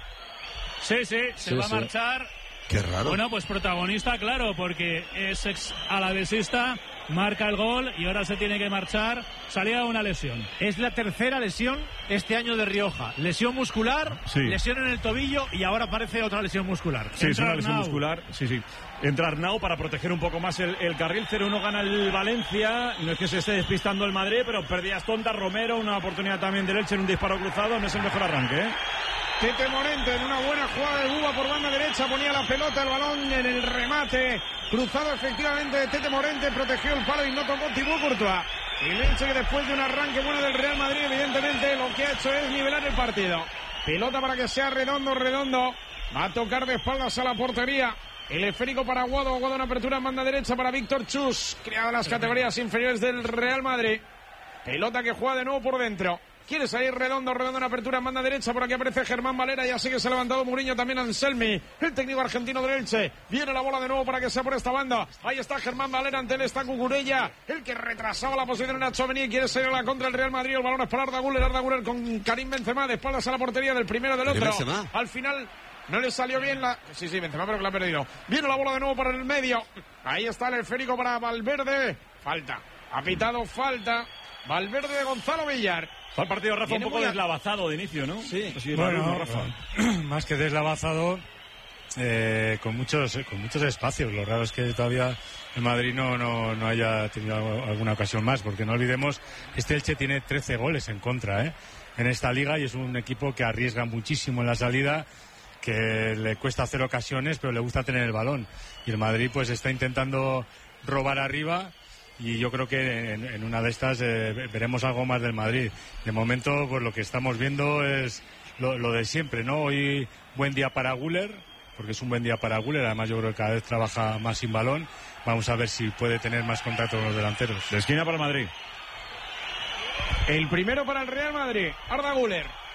Sí, sí, se Sí, va a sí. marchar. Qué raro. Bueno, pues protagonista, claro, porque es ex alavesista, marca el gol y ahora se tiene que marchar. Salía una lesión. Es la tercera lesión este año de Rioja. Lesión muscular, Sí. lesión en el tobillo y ahora aparece otra lesión muscular. Sí, es Entra una lesión Arnau. muscular. Sí, sí. Entra Arnau para proteger un poco más el, el carril. cero uno gana el Valencia. No es que se esté despistando el Madrid, pero pérdidas tontas. Romero, una oportunidad también de Elche en un disparo cruzado. No es el mejor arranque, ¿eh? Tete Morente en una buena jugada de Buba por banda derecha, ponía la pelota, el balón en el remate, cruzado efectivamente de Tete Morente, protegió el palo y no tocó Thibaut Courtois. Y Elche, que después de un arranque bueno del Real Madrid, evidentemente lo que ha hecho es nivelar el partido. Pelota para que sea Redondo, Redondo, va a tocar de espaldas a la portería. El esférico para Aguado, Aguado en apertura en banda derecha para Víctor Chus, creado en las categorías inferiores del Real Madrid. Pelota que juega de nuevo por dentro. Quiere salir Redondo, Redondo en apertura en banda derecha. Por aquí aparece Germán Valera. Ya sigue se ha levantado Mourinho, también Anselmi, el técnico argentino del Elche. Viene la bola de nuevo para que sea por esta banda. Ahí está Germán Valera, ante él está Cucurella, el que retrasaba la posición en Nacho Avení y quiere salir a la contra el Real Madrid. El balón es para Arda Güler, Arda Güler con Karim Benzema, de espaldas a la portería del primero del ¿Karim otro. Benzema? Al final no le salió bien la... Sí, sí, Benzema, pero que la ha perdido. Viene la bola de nuevo para el medio. Ahí está el esférico para Valverde. Falta. Ha pitado falta. Valverde de Gonzalo Villar. Fue el partido, Rafa, un Viene poco muy a- deslavazado de inicio, ¿no? Sí. Así, Bueno, Rafa. más que deslavazado, eh, con muchos con muchos espacios. Lo raro es que todavía el Madrid no, no, no haya tenido alguna ocasión más, porque no olvidemos, este Elche tiene trece goles en contra, ¿eh? en esta liga, y es un equipo que arriesga muchísimo en la salida, que le cuesta hacer ocasiones, pero le gusta tener el balón. Y el Madrid pues está intentando robar arriba, y yo creo que en, en una de estas eh, veremos algo más del Madrid. De momento, pues lo que estamos viendo es lo, lo de siempre, ¿no? Hoy buen día para Güler, porque es un buen día para Güler. Además, yo creo que cada vez trabaja más sin balón. Vamos a ver si puede tener más contacto con los delanteros. De esquina para el Madrid. El primero para el Real Madrid, Arda Güler.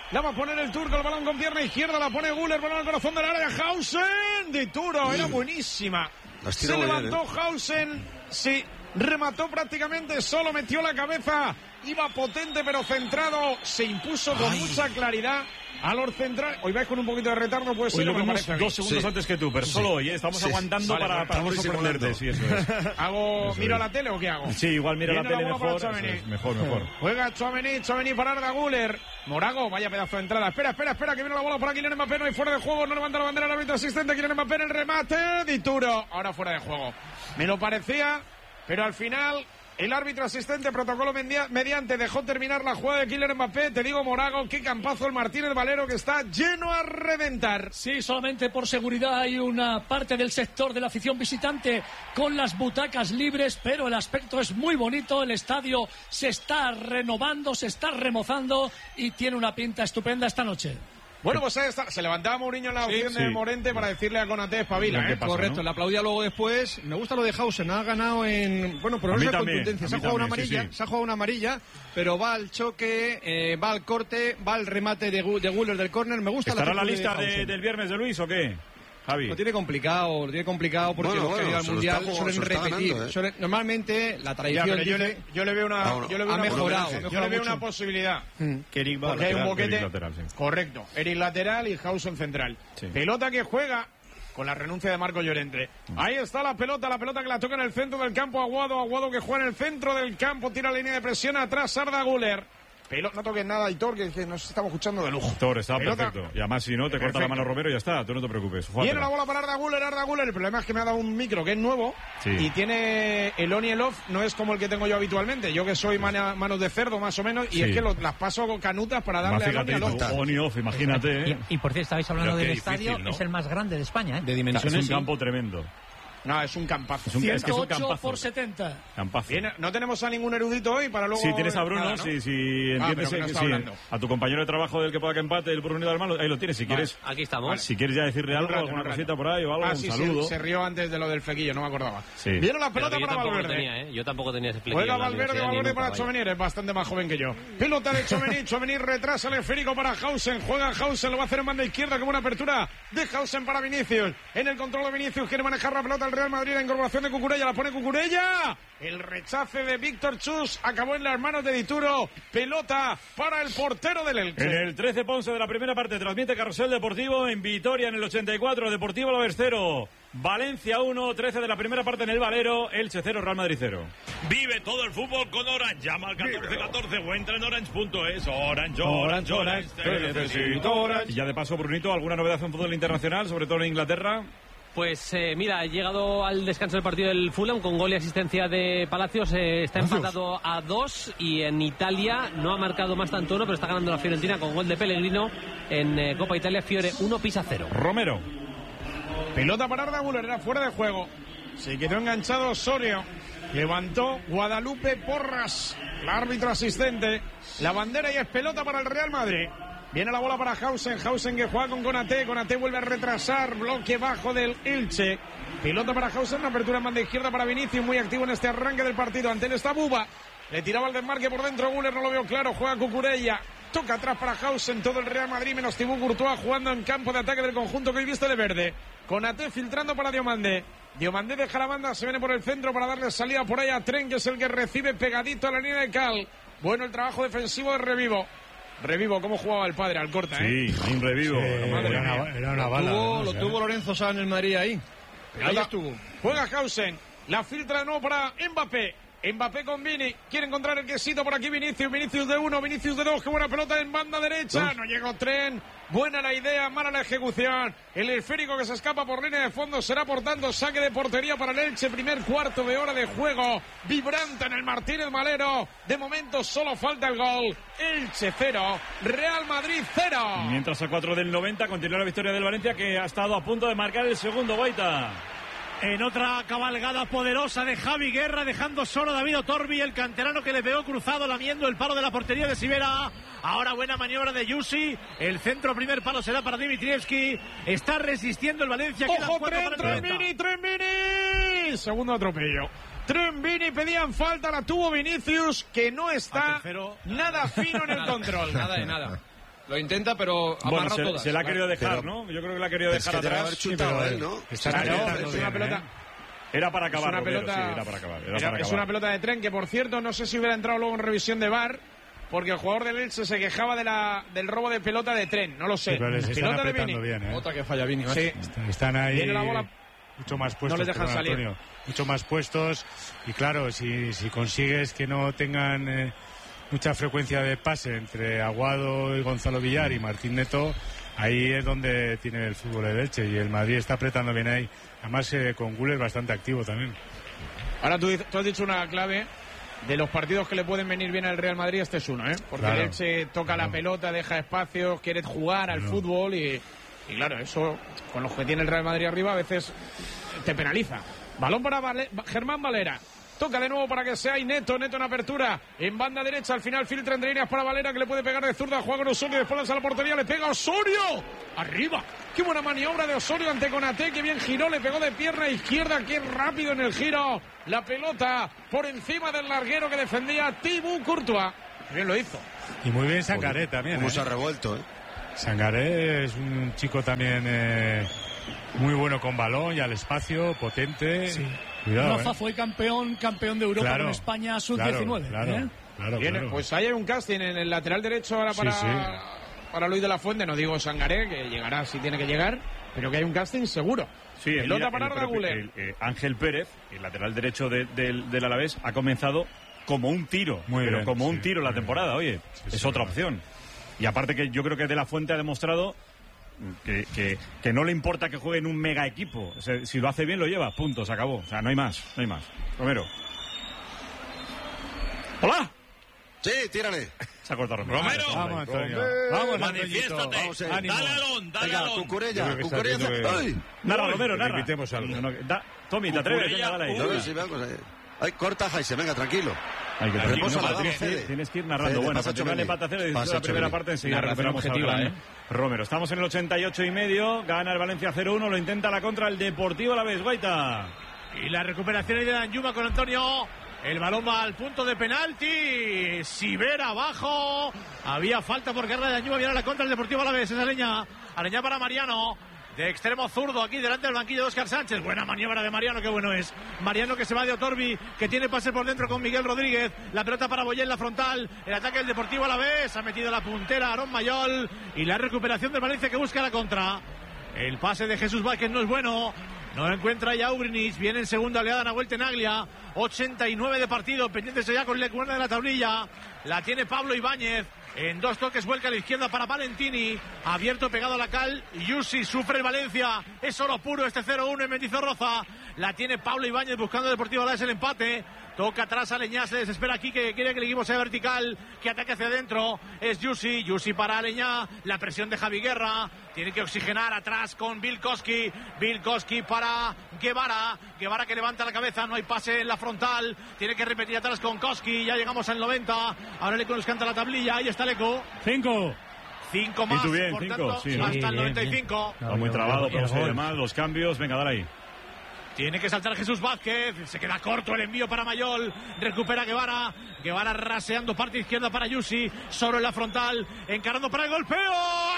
La va a poner el turco, el balón con pierna izquierda, la pone Güler, balón al corazón del área, Hausen, Dituro, era buenísima. Se levantó bien, ¿eh? Hausen, sí, remató prácticamente solo, metió la cabeza, iba potente pero centrado, se impuso con Ay. mucha claridad a los centrales. Hoy vais con un poquito de retardo, pues hoy sí, lo me vemos parece dos segundos sí. antes que tú, pero sí. solo hoy, ¿eh? Estamos sí. aguantando vale, para, para no sorprenderte. Sí, eso es. ¿Hago, eso ¿Miro es. la tele o qué hago? Sí, igual mira Viene la tele la mejor, es, mejor, mejor. Juega Tchouaméni, Tchouaméni para Arda Güler. Morago, vaya pedazo de entrada. Espera, espera, espera, que viene la bola por aquí. Kylian Mbappé, no hay fuera de juego, no levanta la bandera el árbitro asistente. Kylian Mbappé en el remate, Dituro. Ahora fuera de juego. Me lo parecía, pero al final el árbitro asistente, protocolo mediante, dejó terminar la jugada de Kylian Mbappé. Te digo, Morago, qué campazo el Martínez Valero, que está lleno a reventar. Sí, solamente por seguridad hay una parte del sector de la afición visitante con las butacas libres, pero el aspecto es muy bonito. El estadio se está renovando, se está remozando y tiene una pinta estupenda esta noche. Bueno, pues ahí está. Se levantaba Mourinho en la opción sí, de sí. Morente para decirle a Konaté espabila, ¿eh? Pasa, Correcto, ¿no? Le aplaudía luego después. Me gusta lo de Hausen, ha ganado en... Bueno, por esa contundencia. Se ha jugado una amarilla, sí, sí. se ha jugado una amarilla, pero va al choque, eh, va al corte, va al remate de, de Güler del córner. Me gusta. ¿Estará la, la lista de de, del viernes de Luis o qué? Javi. Lo tiene complicado, lo tiene complicado porque bueno, los bueno, que llegan al mundial jugando, suelen repetir. Ganando, ¿eh? suelen, normalmente la tradición ya, dice, yo, le, yo le veo una, no, no. yo le veo ha una mejorado, posibilidad. ha mejorado yo le veo mucho. una posibilidad. Hmm. Que Eric va porque hay un boquete. Lateral, sí. Correcto. Eric lateral y Hausen central. Sí. Pelota que juega con la renuncia de Marco Llorente. Mm. Ahí está la pelota, la pelota que la toca en el centro del campo. Aguado, Aguado que juega en el centro del campo, tira la línea de presión atrás, Arda Güler. Pero no toques nada, Hitor, que, que nos estamos escuchando de lujo. Hitor, está pelota. Perfecto. Y además, si no, te perfecto. corta la mano Romero y ya está, tú no te preocupes. Fúatela. Viene la bola para Arda Güler, Arda Güler. El problema es que me ha dado un micro que es nuevo sí. y tiene el on y el off, no es como el que tengo yo habitualmente. Yo que soy mana, manos de cerdo, más o menos, y sí. es que lo, las paso con canutas para darle al on y al off. On y off, imagínate. ¿eh? Y, y por cierto, estabais hablando del estadio, difícil, ¿no? Es el más grande de España, ¿eh? De dimensiones. Es un campo sí. tremendo. No, es un campazo. Es un, ciento ocho es que es un campazo. Por setenta. Campazo. Bien, no tenemos a ningún erudito hoy para luego... Sí, tienes a Bruno, nada, ¿no? sí, sí, entiendes ah, que, no sí, a tu compañero de trabajo del que pueda que empate, el Bruno de Armando, ahí lo tienes, si vale. quieres... Aquí estamos. Vale. Si quieres ya decirle algo, rato, alguna cosita por ahí o algo, ah, un sí, saludo. Sí, se rió antes de lo del flequillo, no me acordaba. Sí. Viene la pelota para Valverde. Tenía, ¿eh? Yo tampoco tenía ese flequillo. Juega Valverde, Valverde para Tchouaméni, es bastante más joven que yo. Pelota de Tchouaméni, Tchouaméni retrasa el esférico para Hausen, juega Hausen, lo va a hacer en banda izquierda como una apertura de Hausen para Vinicius. En el control de Vinicius quiere manejar la pelota el Real Madrid, la incorporación de Cucurella, la pone Cucurella. El rechace de Víctor Chus acabó en las manos de Dituro. Pelota para el portero del Elche. En el trece Ponce de la primera parte transmite Carrusel Deportivo en Vitoria en el ochenta y cuatro. Deportivo Alavés cero. Valencia uno, trece de la primera parte en el Valero. Elche cero, Real Madrid cero. Vive todo el fútbol con Orange. Llama al catorce catorce o entra en orange punto es. Orange, Orange, Orange. Y ya de paso, Brunito, ¿alguna novedad en fútbol internacional, sobre todo en Inglaterra? Pues eh, mira, ha llegado al descanso del partido del Fulham con gol y asistencia de Palacios. Eh, está empatado a dos y en Italia no ha marcado más tanto uno, pero está ganando la Fiorentina con gol de Pellegrino en eh, Copa Italia. Fiore uno, Pisa cero. Romero. Pelota para Arda Güler, era fuera de juego. Se quedó enganchado Osorio. Levantó Guadalupe Porras, el árbitro asistente. La bandera y es pelota para el Real Madrid. Viene la bola para Hausen, Hausen que juega con Konaté, Konaté vuelve a retrasar, bloque bajo del Elche. Pilota para Hausen, una apertura en banda izquierda para Vinicius, muy activo en este arranque del partido. Ante él está Buba, le tiraba el desmarque por dentro, Güler no lo veo claro, juega Cucurella. Toca atrás para Hausen, todo el Real Madrid, menos Thibaut Courtois jugando en campo de ataque del conjunto que hoy viste de verde. Konaté filtrando para Diomande. Diomande deja la banda, se viene por el centro para darle salida por ahí a Tren, que es el que recibe pegadito a la línea de Cal. Bueno el trabajo defensivo de Revivo. Revivo, cómo jugaba el padre al corta, ¿eh? Sí, hay un Revivo. Sí, era, una, era una bala. Lo tuvo, lo sé. tuvo Lorenzo Sá en el Madrid ahí. Ahí estuvo. Juega Hausen. La filtra de nuevo para Mbappé. Mbappé con Vini. Quiere encontrar el quesito por aquí Vinicius. Vinicius de uno, Vinicius de dos. Qué buena pelota en banda derecha. Uf. No llegó Tren. Buena la idea, mala la ejecución. El esférico que se escapa por línea de fondo será por tanto saque de portería para el Elche. Primer cuarto de hora de juego. Vibrante en el Martínez Valero. De momento solo falta el gol. Elche cero, Real Madrid cero. Mientras a cuatro del noventa continúa la victoria del Valencia, que ha estado a punto de marcar el segundo. Guaita. En otra cabalgada poderosa de Javi Guerra, dejando solo a David Otorbi, el canterano que le pegó cruzado lamiendo el palo de la portería de Sivera. Ahora buena maniobra de Yusi. El centro primer palo será para Dimitrievski. Está resistiendo el Valencia. ¡Ojo, Tren, Tren, Vini, Tren, Vini! Segundo atropello. Tren, Vini, pedían falta, la tuvo Vinicius, que no está nada fino en el control. Nada de nada. Lo intenta, pero bueno, amarra se, todas. se la ha querido dejar, pero, ¿no? Yo creo que la ha querido dejar es que atrás. haber chutado Sí, él, ¿no? Está Claro, claro, es bien, una pelota... ¿eh? Era para acabar, es una Romero, pelota, sí, era para acabar. Era era, para es acabar. una pelota de tren que, por cierto, no sé si hubiera entrado luego en revisión de V A R, porque el jugador del Elche se quejaba de la, del robo de pelota de tren. No lo sé. Sí, pero les están Pelota de apretando Vini. bien, ¿eh? Otra que falla Vini. Sí. Están, están ahí Viene la bola. mucho más puestos. No les dejan perdón, salir. Antonio, mucho más puestos. Y claro, si, si consigues que no tengan eh, mucha frecuencia de pase entre Aguado y Gonzalo Villar y Martín Neto, ahí es donde tiene el fútbol de Elche. Y el Madrid está apretando bien ahí. Además, eh, con Güler bastante activo también. Ahora tú, tú has dicho una clave. De los partidos que le pueden venir bien al Real Madrid, este es uno, ¿eh? Porque Claro, el Elche toca claro. la pelota, deja espacios, quiere jugar al Claro. fútbol y, y claro, eso con los que tiene el Real Madrid arriba a veces te penaliza. Balón para Vale- Germán Valera. Toca de nuevo para que sea y Neto, Neto en apertura, en banda derecha, al final filtra entre líneas para Valera, que le puede pegar de zurda, juega con Osorio, después lanza a la portería, le pega Osorio, arriba, qué buena maniobra de Osorio ante Konaté, que bien giró, le pegó de pierna izquierda, qué rápido en el giro, la pelota por encima del larguero que defendía Thibaut Courtois, bien lo hizo. Y muy bien Sangaré también. Cómo ¿eh? se ha revuelto, ¿eh? Sangaré es un chico también eh, muy bueno con balón y al espacio, potente. Sí. Cuidado, Rafa ¿eh? fue campeón, campeón de Europa Claro, con España sub claro, diecinueve. claro, ¿eh? claro, Bien, claro. pues ahí hay un casting en el lateral derecho ahora Sí, para, sí. para Luis de la Fuente, no digo Sangaré, que llegará si tiene que llegar, pero que hay un casting seguro. Sí, el, Pelota el- para el Arda propio- Güler. el, eh, Ángel Pérez, el lateral derecho de- del, del Alavés, ha comenzado como un tiro, Muy pero bien, como un sí, tiro la muy temporada, oye, Sí, es sí, otra verdad. opción. Y aparte que yo creo que De la Fuente ha demostrado que, que, que no le importa que juegue en un mega equipo. O sea, si lo hace bien lo lleva, punto, se acabó. O sea, no hay más, no hay más. Romero. ¡Hola! Sí, tírale. Se ha cortado Romero. Romero. Vamos, Antonio. Romero. Vamos, Manifiéstate. Antoñito. Vamos, eh. Ánimo. Dale alón, dale Venga, alón. Yo Cucurella, creo que está Cucurella. haciendo que- ¡Ay! Narra, Uy, Romero, que narra. invitemos algo. No, no, da- Tommy, te atreves, venga, dale ahí. No, no, sí, vamos. eh. Ay, corta, Jaise, venga, tranquilo. Hay que Aquí Reposa no la Madrid, damos, Fede. Tienes que ir narrando. Fede, Bueno, pasa continúa el Chomeli. empate a cero y después Pasa de la primera Chomeli. parte enseguida Narración recuperamos al objetiva, gran ¿eh? Romero. Estamos en el ochenta y ocho y medio. Gana el Valencia cero uno. Lo intenta la contra el Deportivo Alavés. Guaita. Y la recuperación ahí de Danjuma con Antonio. El balón va al punto de penalti. Sivera abajo. Había falta por guerra de Danjuma. Viene a la contra el Deportivo Alavés. Es Aleña. Aleña para Mariano. De extremo zurdo aquí delante del banquillo de Óscar Sánchez. Buena maniobra de Mariano, qué bueno es. Mariano que se va de Otorbi, que tiene pase por dentro con Miguel Rodríguez. La pelota para Boyé en la frontal. El ataque del Deportivo Alavés. Ha metido la puntera Aarón Mayol. Y la recuperación del Valencia que busca la contra. El pase de Jesús Vázquez no es bueno. No encuentra ya Ugrinic. Viene en segunda oleada Nahuel Tenaglia. ochenta y nueve de partido. Pendientes ya con Lecuerda de la tablilla. La tiene Pablo Ibáñez. En dos toques vuelca a la izquierda para Valentini. Abierto pegado a la cal. Yusi sufre el Valencia. Es oro puro este cero uno en Mendizorroza. La tiene Pablo Ibáñez buscando Deportivo Alavés el empate. Toca atrás a Aleñá. Se desespera aquí que quiere que el equipo sea vertical. Que ataque hacia adentro. Es Yusi. Yusi para Aleñá. La presión de Javi Guerra. Tiene que oxigenar atrás con Vilkoski. Vilkoski para Guevara. Guevara que levanta la cabeza. No hay pase en la frontal. Tiene que repetir atrás con Koski. Ya llegamos al noventa. Ahora Leco nos canta la tablilla. Ahí está Leco. Cinco. Cinco más. tú bien, por cinco, tanto, sí. hasta Sí, el bien, noventa y cinco. Está muy trabado, pero y demás, los cambios. Venga, dale ahí. Tiene que saltar Jesús Vázquez. Se queda corto el envío para Mayol. Recupera Guevara. Guevara raseando parte izquierda para Yusi. Solo en la frontal. Encarando para el golpeo.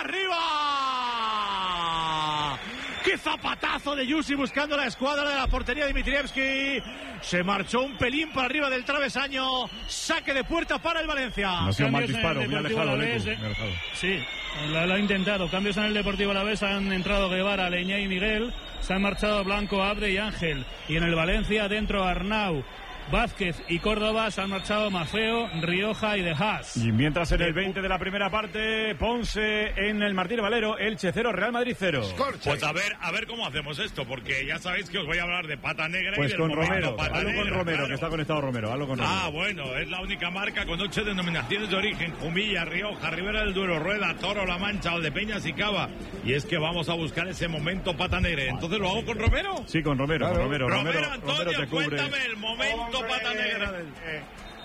¡Arriba! ¡Qué zapatazo de Yusi buscando la escuadra de la portería de Dmitrievski! Se marchó un pelín para arriba del travesaño. Saque de puerta para el Valencia. No ha sido un mal Cambios en disparo, el muy Deportivo alejado, Alavés, Lecu, eh. muy alejado. Sí, lo, lo ha intentado. Cambios en el Deportivo Alavés. Han entrado Guevara, Leñá y Miguel. Se han marchado Blanco, Abre y Ángel. Y en el Valencia, dentro Arnau, Vázquez y Córdoba. Se han marchado Mafeo, Rioja y De Haas. Y mientras en el veinte de la primera parte, Ponce en el Martín Valero, Elche cero, Real Madrid cero. Pues a ver, a ver cómo hacemos esto, porque ya sabéis que os voy a hablar de Pata Negra Pues y del con momento Romero, Pata hazlo con Negra, Romero, claro. que está conectado Romero, hazlo con Romero. Ah, bueno, es la única marca con ocho denominaciones de origen: Jumilla, Rioja, Ribera del Duero, Rueda, Toro, La Mancha, Valdepeñas y Cava. Y es que vamos a buscar ese momento Pata Negra. Entonces, ¿lo hago con Romero? Sí, con Romero, con Romero. Romero, Romero, Antonio, Romero te cubre. cuéntame el momento Pata Negra. Eh,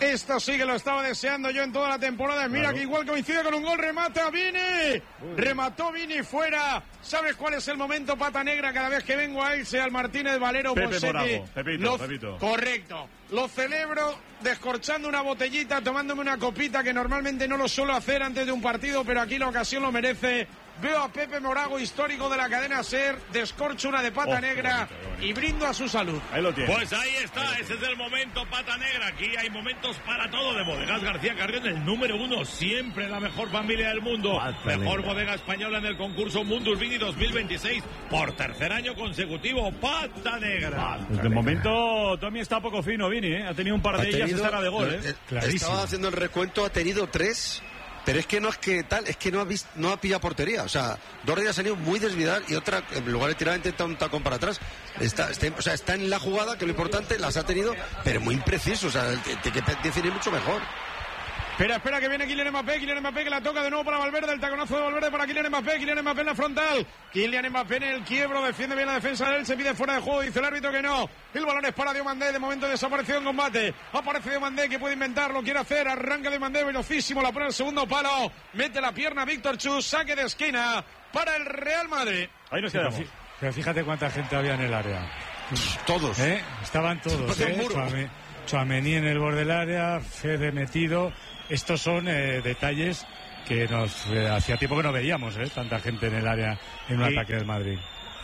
Esto sí que lo estaba deseando yo en toda la temporada. Mira Claro. que igual coincide con un gol, remata Vini. Remató Vini fuera. ¿Sabes cuál es el momento, pata negra? Cada vez que vengo a Elche, al Martínez Valero Pepe Ponseti. Morago, Pepito, lo- Pepito. Correcto. Lo celebro descorchando una botellita, tomándome una copita que normalmente no lo suelo hacer antes de un partido, pero aquí la ocasión lo merece. Veo a Pepe Morago, histórico de la cadena SER, descorcho una de pata Oh, qué negra bonito, qué bonito. y brindo a su salud. Ahí lo tiene. Pues ahí está, ese es el momento, pata negra. Aquí hay momentos para todo de Bodegas García Carrión, el número uno, siempre la mejor familia del mundo. Pata Mejor negra. bodega española en el concurso Mundus Vini dos mil veintiséis por tercer año consecutivo. Pata negra. De momento, Tommy está poco fino, Vini, ¿eh? Ha tenido un par de Ha ellas tenido- esta era de gol, ¿eh? eh, Clarísimo. Estaba haciendo el recuento, ha tenido tres, pero es que no es que tal, es que no ha visto, no ha pillado portería. O sea, dos de ellas han ido muy desviadas y otra, en lugar de tirar, ha intentado un tacón para atrás. Está, está, o sea, está en la jugada, que es lo importante, las ha tenido, pero muy impreciso. O sea, tiene que definir mucho mejor. Espera, espera, que viene Kylian Mbappé, Kylian Mbappé que la toca de nuevo para Valverde, el taconazo de Valverde para Kylian Mbappé, Kylian Mbappé en la frontal, Kylian Mbappé en el quiebro, defiende bien la defensa de él, se pide fuera de juego, dice el árbitro que no, el balón es para Diomandé, de momento desapareció en combate, aparece Diomandé que puede inventarlo, quiere hacer, arranca Diomandé, velocísimo, la pone el segundo palo, mete la pierna Víctor Chus, saque de esquina para el Real Madrid. Ahí nos Pero quedamos. fí- Pero fíjate cuánta gente había en el área. Todos. ¿Eh? Estaban todos. Parecía un ¿eh? muro. Chouame- Chouameni en el borde del área, Fede metido. Estos son eh, detalles que nos eh, hacía tiempo que no veíamos, ¿eh? Tanta gente en el área en un Sí. ataque del Madrid.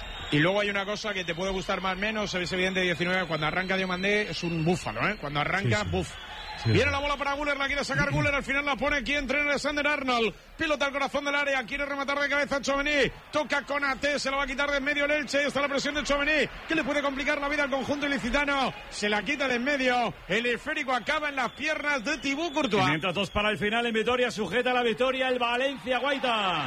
Y luego hay una cosa que te puede gustar más o menos, es evidente diecinueve, cuando arranca Diomandé es un búfalo, ¿eh? Cuando arranca, Sí, sí. buf. Sí, Viene sí. la bola para Guller, la quiere sacar Guller, al final la pone aquí entre Alexander Arnold. Pilota al corazón del área, quiere rematar de cabeza Tchouaméni. Toca con A T, se lo va a quitar de en medio el Elche. Está la presión de Tchouaméni, que le puede complicar la vida al conjunto ilicitano. Se la quita de en medio. El esférico acaba en las piernas de Thibaut Courtois. quinientos dos para el final en Vitoria, sujeta la victoria el Valencia Guaita.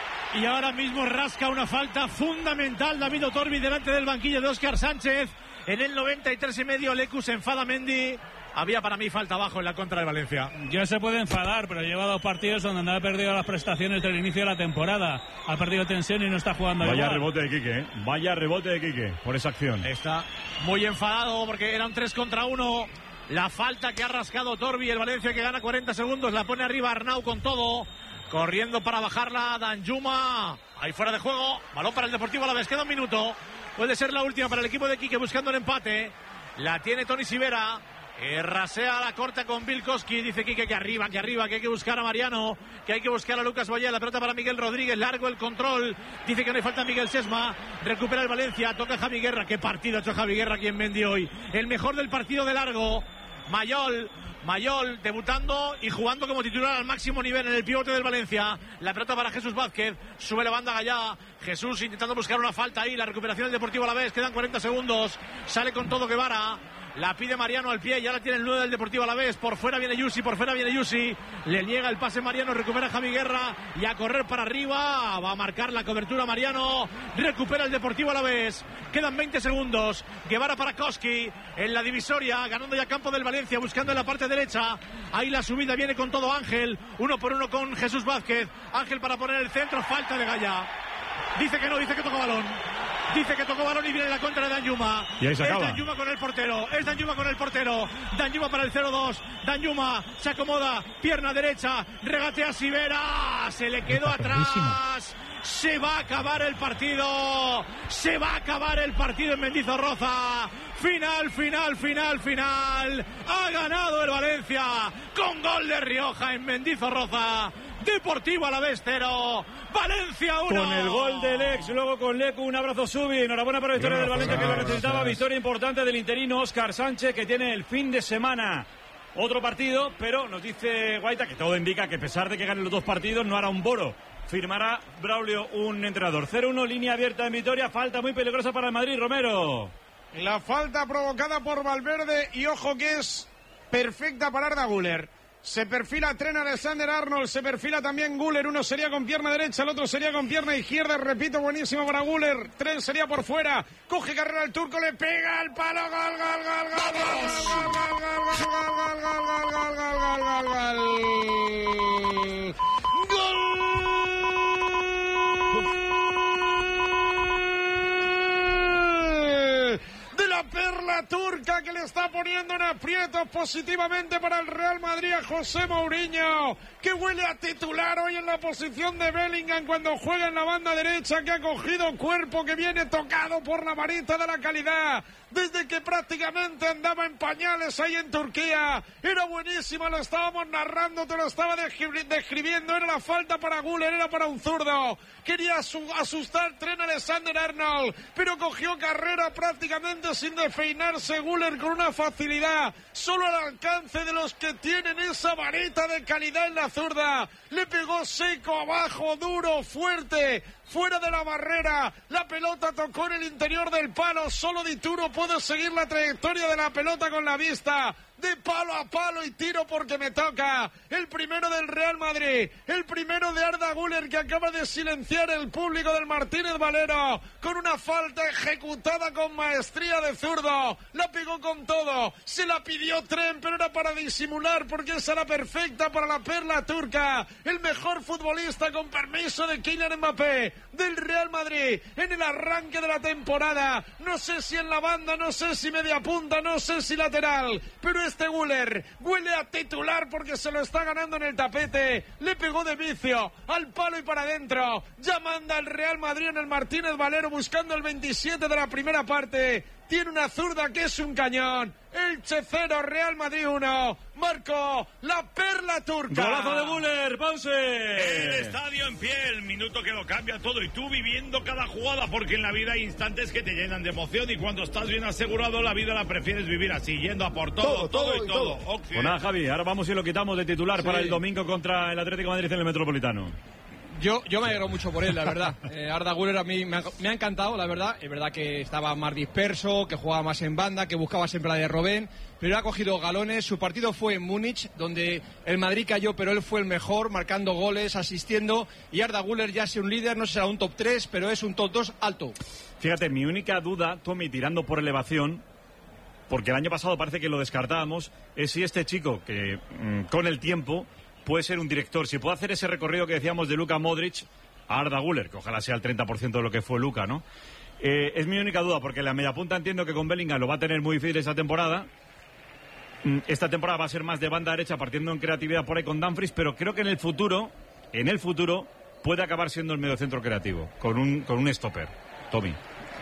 Y ahora mismo rasca una falta fundamental David Otorbi delante del banquillo de Óscar Sánchez. En el noventa y tres y medio Lecu se enfada Mendy. Había para mí falta abajo en la contra de Valencia. Ya se puede enfadar, pero lleva dos partidos donde no ha perdido las prestaciones del inicio de la temporada. Ha perdido tensión y no está jugando Vaya igual. rebote de Quique, ¿eh? Vaya rebote de Quique por esa acción. Está muy enfadado porque eran tres contra uno. La falta que ha rascado Torbi, el Valencia que gana cuarenta segundos, la pone arriba Arnau con todo. Corriendo para bajarla Danjuma. Ahí fuera de juego. Balón para el Deportivo Alavés. Queda un minuto. Puede ser la última para el equipo de Quique buscando el empate. La tiene Toni Sivera. Eh, rasea la corta con Bilkowski. Dice Quique que arriba, que arriba, que hay que buscar a Mariano, que hay que buscar a Lucas Valle. La pelota para Miguel Rodríguez. Largo el control. Dice que no hay falta a Miguel Sesma. Recupera el Valencia. Toca Javi Guerra. Qué partido ha hecho Javi Guerra aquí en Mendy hoy. El mejor del partido de largo. Mayol. Mayol debutando y jugando como titular al máximo nivel en el pivote del Valencia. La pelota para Jesús Vázquez. Sube la banda Gallá. Jesús intentando buscar una falta ahí. La recuperación del Deportivo Alavés. Quedan cuarenta segundos. Sale con todo Guevara. La pide Mariano al pie, ya la tiene el nueve del Deportivo Alavés. Por fuera viene Yusi, por fuera viene Yusi. Le niega el pase Mariano, recupera Javi Guerra y a correr para arriba. Va a marcar la cobertura Mariano. Recupera el Deportivo Alavés. Quedan veinte segundos. Guevara para Koski en la divisoria, ganando ya campo del Valencia, buscando en la parte derecha. Ahí la subida viene con todo Ángel. Uno por uno con Jesús Vázquez. Ángel para poner el centro, falta de Gaya. Dice que no, dice que tocó balón. Dice que tocó balón y viene la contra de Danjuma. Y ahí se es acaba. Danjuma con el portero. Es Danjuma con el portero. Danjuma para el cero dos. Danjuma se acomoda. Pierna derecha. Regatea Sivera. Se le quedó atrás. Se va a acabar el partido. Se va a acabar el partido en Mendizorroza. Final, final, final, final. Ha ganado el Valencia con gol de Rioja en Mendizorroza. Deportivo Alavés cero. Valencia uno. Con el gol del ex, luego con Lecu, un abrazo Subi, enhorabuena por la victoria del Valencia que lo necesitaba, victoria importante del interino Óscar Sánchez que tiene el fin de semana otro partido, pero nos dice Guaita que todo indica que a pesar de que gane los dos partidos no hará un boro, firmará Braulio un entrenador. cero uno, línea abierta en Vitoria, falta muy peligrosa para el Madrid, Romero. La falta provocada por Valverde y ojo que es perfecta para Arda Güler. Se perfila Trent Alexander-Arnold, se perfila también Güler, uno sería con pierna derecha, el otro sería con pierna izquierda, repito, buenísimo para Güler, Trent sería por fuera, coge carrera el turco, le pega el palo, gol, gol, gol, gol, gol, gol, gol, gol, gol, gol, gol, gol, gol, de la perla perla turca que le está poniendo en aprietos positivamente para el Real Madrid a José Mourinho, que huele a titular hoy en la posición de Bellingham cuando juega en la banda derecha, que ha cogido cuerpo, que viene tocado por la varita de la calidad desde que prácticamente andaba en pañales ahí en Turquía. Era buenísima, lo estábamos narrando, te lo estaba descri- describiendo, era la falta para Güler, era para un zurdo, quería asustar Trent Alexander-Arnold, pero cogió carrera prácticamente sin despeinarse Güler con una facilidad solo al alcance de los que tienen esa varita de calidad en la zurda. Le pegó seco abajo, duro, fuerte, fuera de la barrera, la pelota tocó en el interior del palo, solo Dituro puede seguir la trayectoria de la pelota con la vista, de palo a palo y tiro porque me toca. El primero del Real Madrid, el primero de Arda Güler, que acaba de silenciar el público del Martínez Valero con una falta ejecutada con maestría de zurdo. La pegó con todo, se la pidió Trent, pero era para disimular porque esa era perfecta para la perla turca, el mejor futbolista, con permiso de Kylian Mbappé, del Real Madrid en el arranque de la temporada. No sé si en la banda, no sé si media punta, no sé si lateral, pero este Güler huele a titular porque se lo está ganando en el tapete. Le pegó de vicio al palo y para adentro. Ya manda el Real Madrid en el Martínez Valero buscando el veintisiete de la primera parte. Tiene una zurda que es un cañón. Elche cero, Real Madrid uno. Marco, la perla turca. Golazo de Güler, Pause. El estadio en pie, el minuto que lo cambia todo, y tú viviendo cada jugada, porque en la vida hay instantes que te llenan de emoción y cuando estás bien asegurado la vida la prefieres vivir así, yendo a por todo, todo, todo y todo. todo. Okay. Pues nada, Javi, ahora vamos y lo quitamos de titular sí. para el domingo contra el Atlético de Madrid en el Metropolitano. Yo, yo me alegro mucho por él, la verdad. Eh, Arda Güler a mí me ha, me ha encantado, la verdad. Es verdad que estaba más disperso, que jugaba más en banda, que buscaba siempre la de Robben, pero ha cogido galones. Su partido fue en Múnich, donde el Madrid cayó, pero él fue el mejor, marcando goles, asistiendo. Y Arda Güler ya es un líder, no será un top tres, pero es un top dos alto. Fíjate, mi única duda, Tommy, tirando por elevación, porque el año pasado parece que lo descartábamos, es si este chico, que mmm, con el tiempo puede ser un director, si puede hacer ese recorrido que decíamos de Luka Modric a Arda Güler, que ojalá sea el treinta por ciento de lo que fue Luka, ¿no? Eh, es mi única duda, porque la media punta entiendo que con Bellingham lo va a tener muy difícil esta temporada. Esta temporada va a ser más de banda derecha, partiendo en creatividad por ahí con Dumfries, pero creo que en el futuro, en el futuro, puede acabar siendo el mediocentro creativo, con un, con un stopper. Tommy.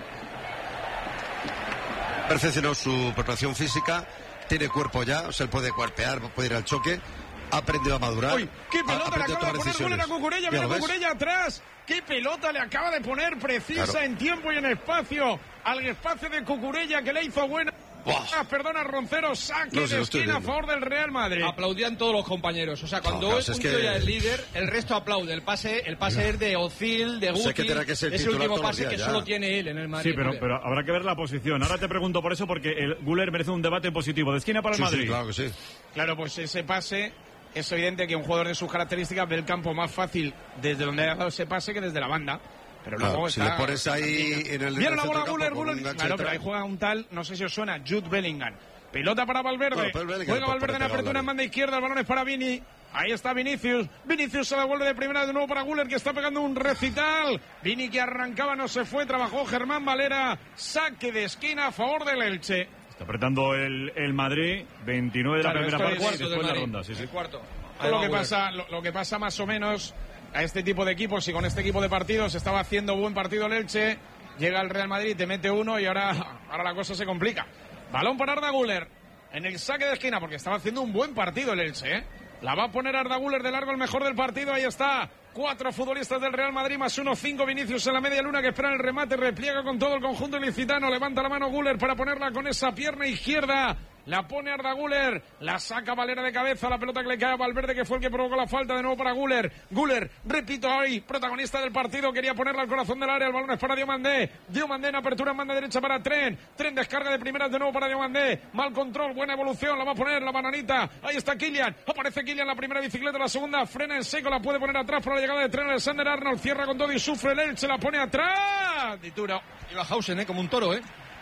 Perfeccionó su preparación física, tiene cuerpo ya, o sea, él puede cuerpear, puede ir al choque. Ha aprendido a madurar. Uy, qué pelota le acaba de poner Güler a Cucurella, mira Cucurella atrás. Qué pelota le acaba de poner precisa, claro, en tiempo y en espacio al espacio de Cucurella, que le hizo buena. Ah, perdona, Roncero, saque no, de esquina a favor del Real Madrid. Aplaudían todos los compañeros. O sea, cuando no, un tío ya es líder, el resto aplaude. El pase, el pase no. es de Ozil, de Guti. O sea, que que es el último pase que ya. solo tiene él en el Madrid. Sí, pero, pero habrá que ver la posición. Ahora te pregunto por eso, porque el Güler merece un debate positivo. De esquina para el sí, Madrid. Sí, claro que sí. Claro, pues ese pase. Es evidente que un jugador de sus características ve el campo más fácil desde donde ha dado ese pase que desde la banda. Pero luego claro, está, si le pones ahí en el, viene la bola Güler, Güler. Claro, pero ahí juega un tal, no sé si os suena, Jude Bellingham. Pelota para Valverde. Bueno, Bellingham, juega Valverde en apertura en banda izquierda, el balón es para Vini. Ahí está Vinicius. Vinicius se devuelve de primera de nuevo para Güler, que está pegando un recital. Vini, que arrancaba, no se fue, trabajó Germán Valera. Saque de esquina a favor del Elche. Está apretando el, el Madrid, veintinueve de la claro, primera parte y después la ronda. Sí, sí. El cuarto. Lo que, pasa, lo, lo que pasa más o menos a este tipo de equipos y con este equipo de partidos, estaba haciendo buen partido el Elche, llega el Real Madrid, te mete uno y ahora, ahora la cosa se complica. Balón para Arda Güler en el saque de esquina, porque estaba haciendo un buen partido el Elche, ¿eh? La va a poner Arda Güler de largo, el mejor del partido, ahí está. Cuatro futbolistas del Real Madrid, más uno, cinco. Vinicius en la media luna, que espera el remate, repliega con todo el conjunto ilicitano, levanta la mano Güler para ponerla con esa pierna izquierda. La pone Arda Güler, la saca Valera de cabeza, la pelota que le cae a Valverde, que fue el que provocó la falta, de nuevo para Güler. Güler, repito hoy, protagonista del partido, quería ponerla al corazón del área, el balón es para Diomandé. Diomandé en apertura en banda derecha para Trent. Trent descarga de primeras de nuevo para Diomandé. Mal control, buena evolución, la va a poner la bananita. Ahí está Kylian, aparece Kylian, la primera bicicleta, la segunda, frena en seco, la puede poner atrás para la llegada de Trent Alexander-Arnold, cierra con todo y sufre el Elche, la pone atrás. Dituro. Iba Hausen, ¿eh? Como un toro, ¿eh?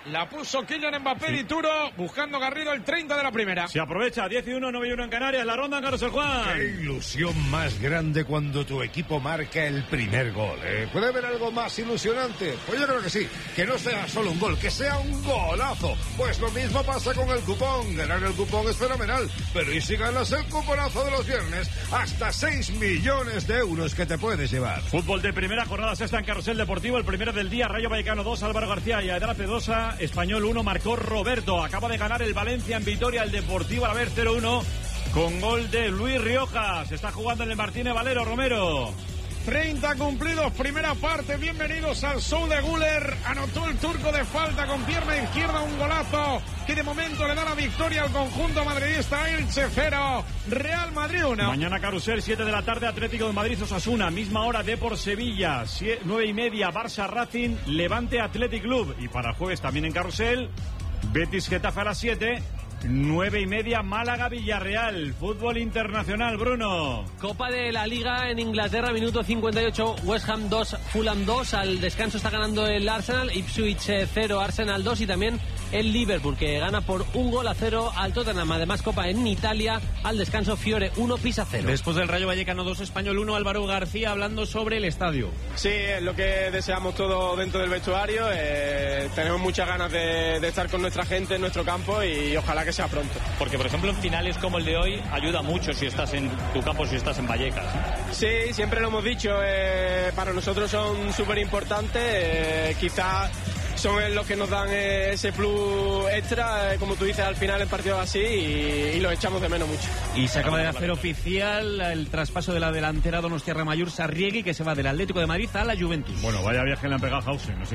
La puso Kylian Mbappé y Turo, buscando Garrido el treinta de la primera. Se aprovecha, diez y uno, nueve y uno en Canarias, la ronda en Carlos el Juan. Qué ilusión más grande cuando tu equipo marca el primer gol, ¿eh? ¿Puede haber algo más ilusionante? Pues yo creo que sí, que no sea solo un gol, que sea un golazo. Pues lo mismo pasa con el cupón. Ganar el cupón es fenomenal, pero ¿y si ganas el cuponazo de los viernes? Hasta seis millones de euros que te puedes llevar. Fútbol de primera, jornada sexta en Carrusel Deportivo, el primero del día, Rayo Vallecano dos, Álvaro García y Aydara Pedosa. Español uno, marcó Roberto. Acaba de ganar el Valencia en Vitoria, el Deportivo Alavés cero uno, con gol de Luis Rioja. Se está jugando en el Martínez Valero, Romero. treinta cumplidos, primera parte. Bienvenidos al show de Güler. Anotó el turco de falta con pierna izquierda, un golazo que de momento le da la victoria al conjunto madridista. Elche cero, Real Madrid uno. Mañana Carrusel, siete de la tarde, Atlético de Madrid Osasuna, misma hora Depor Sevilla, nueve y media Barça Racing, Levante Athletic Club. Y para el jueves también en Carrusel, Betis Getafe a las siete. Nueve y media Málaga Villarreal. Fútbol internacional, Bruno. Copa de la Liga en Inglaterra, minuto cincuenta y ocho, West Ham dos, Fulham dos. Al descanso está ganando el Arsenal, Ipswich cero, Arsenal dos. Y también el Liverpool, que gana por un gol a cero al Tottenham. Además, Copa en Italia, al descanso Fiore uno, Pisa cero. Después del Rayo Vallecano dos, Español uno, Álvaro García hablando sobre el estadio. Sí, es lo que deseamos todos dentro del vestuario. Eh, tenemos muchas ganas de, de estar con nuestra gente en nuestro campo y ojalá que sea pronto. Porque, por ejemplo, en finales como el de hoy ayuda mucho si estás en tu campo, si estás en Vallecas. Sí, siempre lo hemos dicho, eh, para nosotros son súper importantes, eh, quizás son los que nos dan eh, ese plus extra, eh, como tú dices, al final en partidos así, y, y los echamos de menos mucho. Y se acaba de hacer oficial el traspaso de la delantera donostiarra Mayur Sarriegui, que se va del Atlético de Madrid a la Juventus. Bueno, vaya viaje le han pegado a Hausen, no sé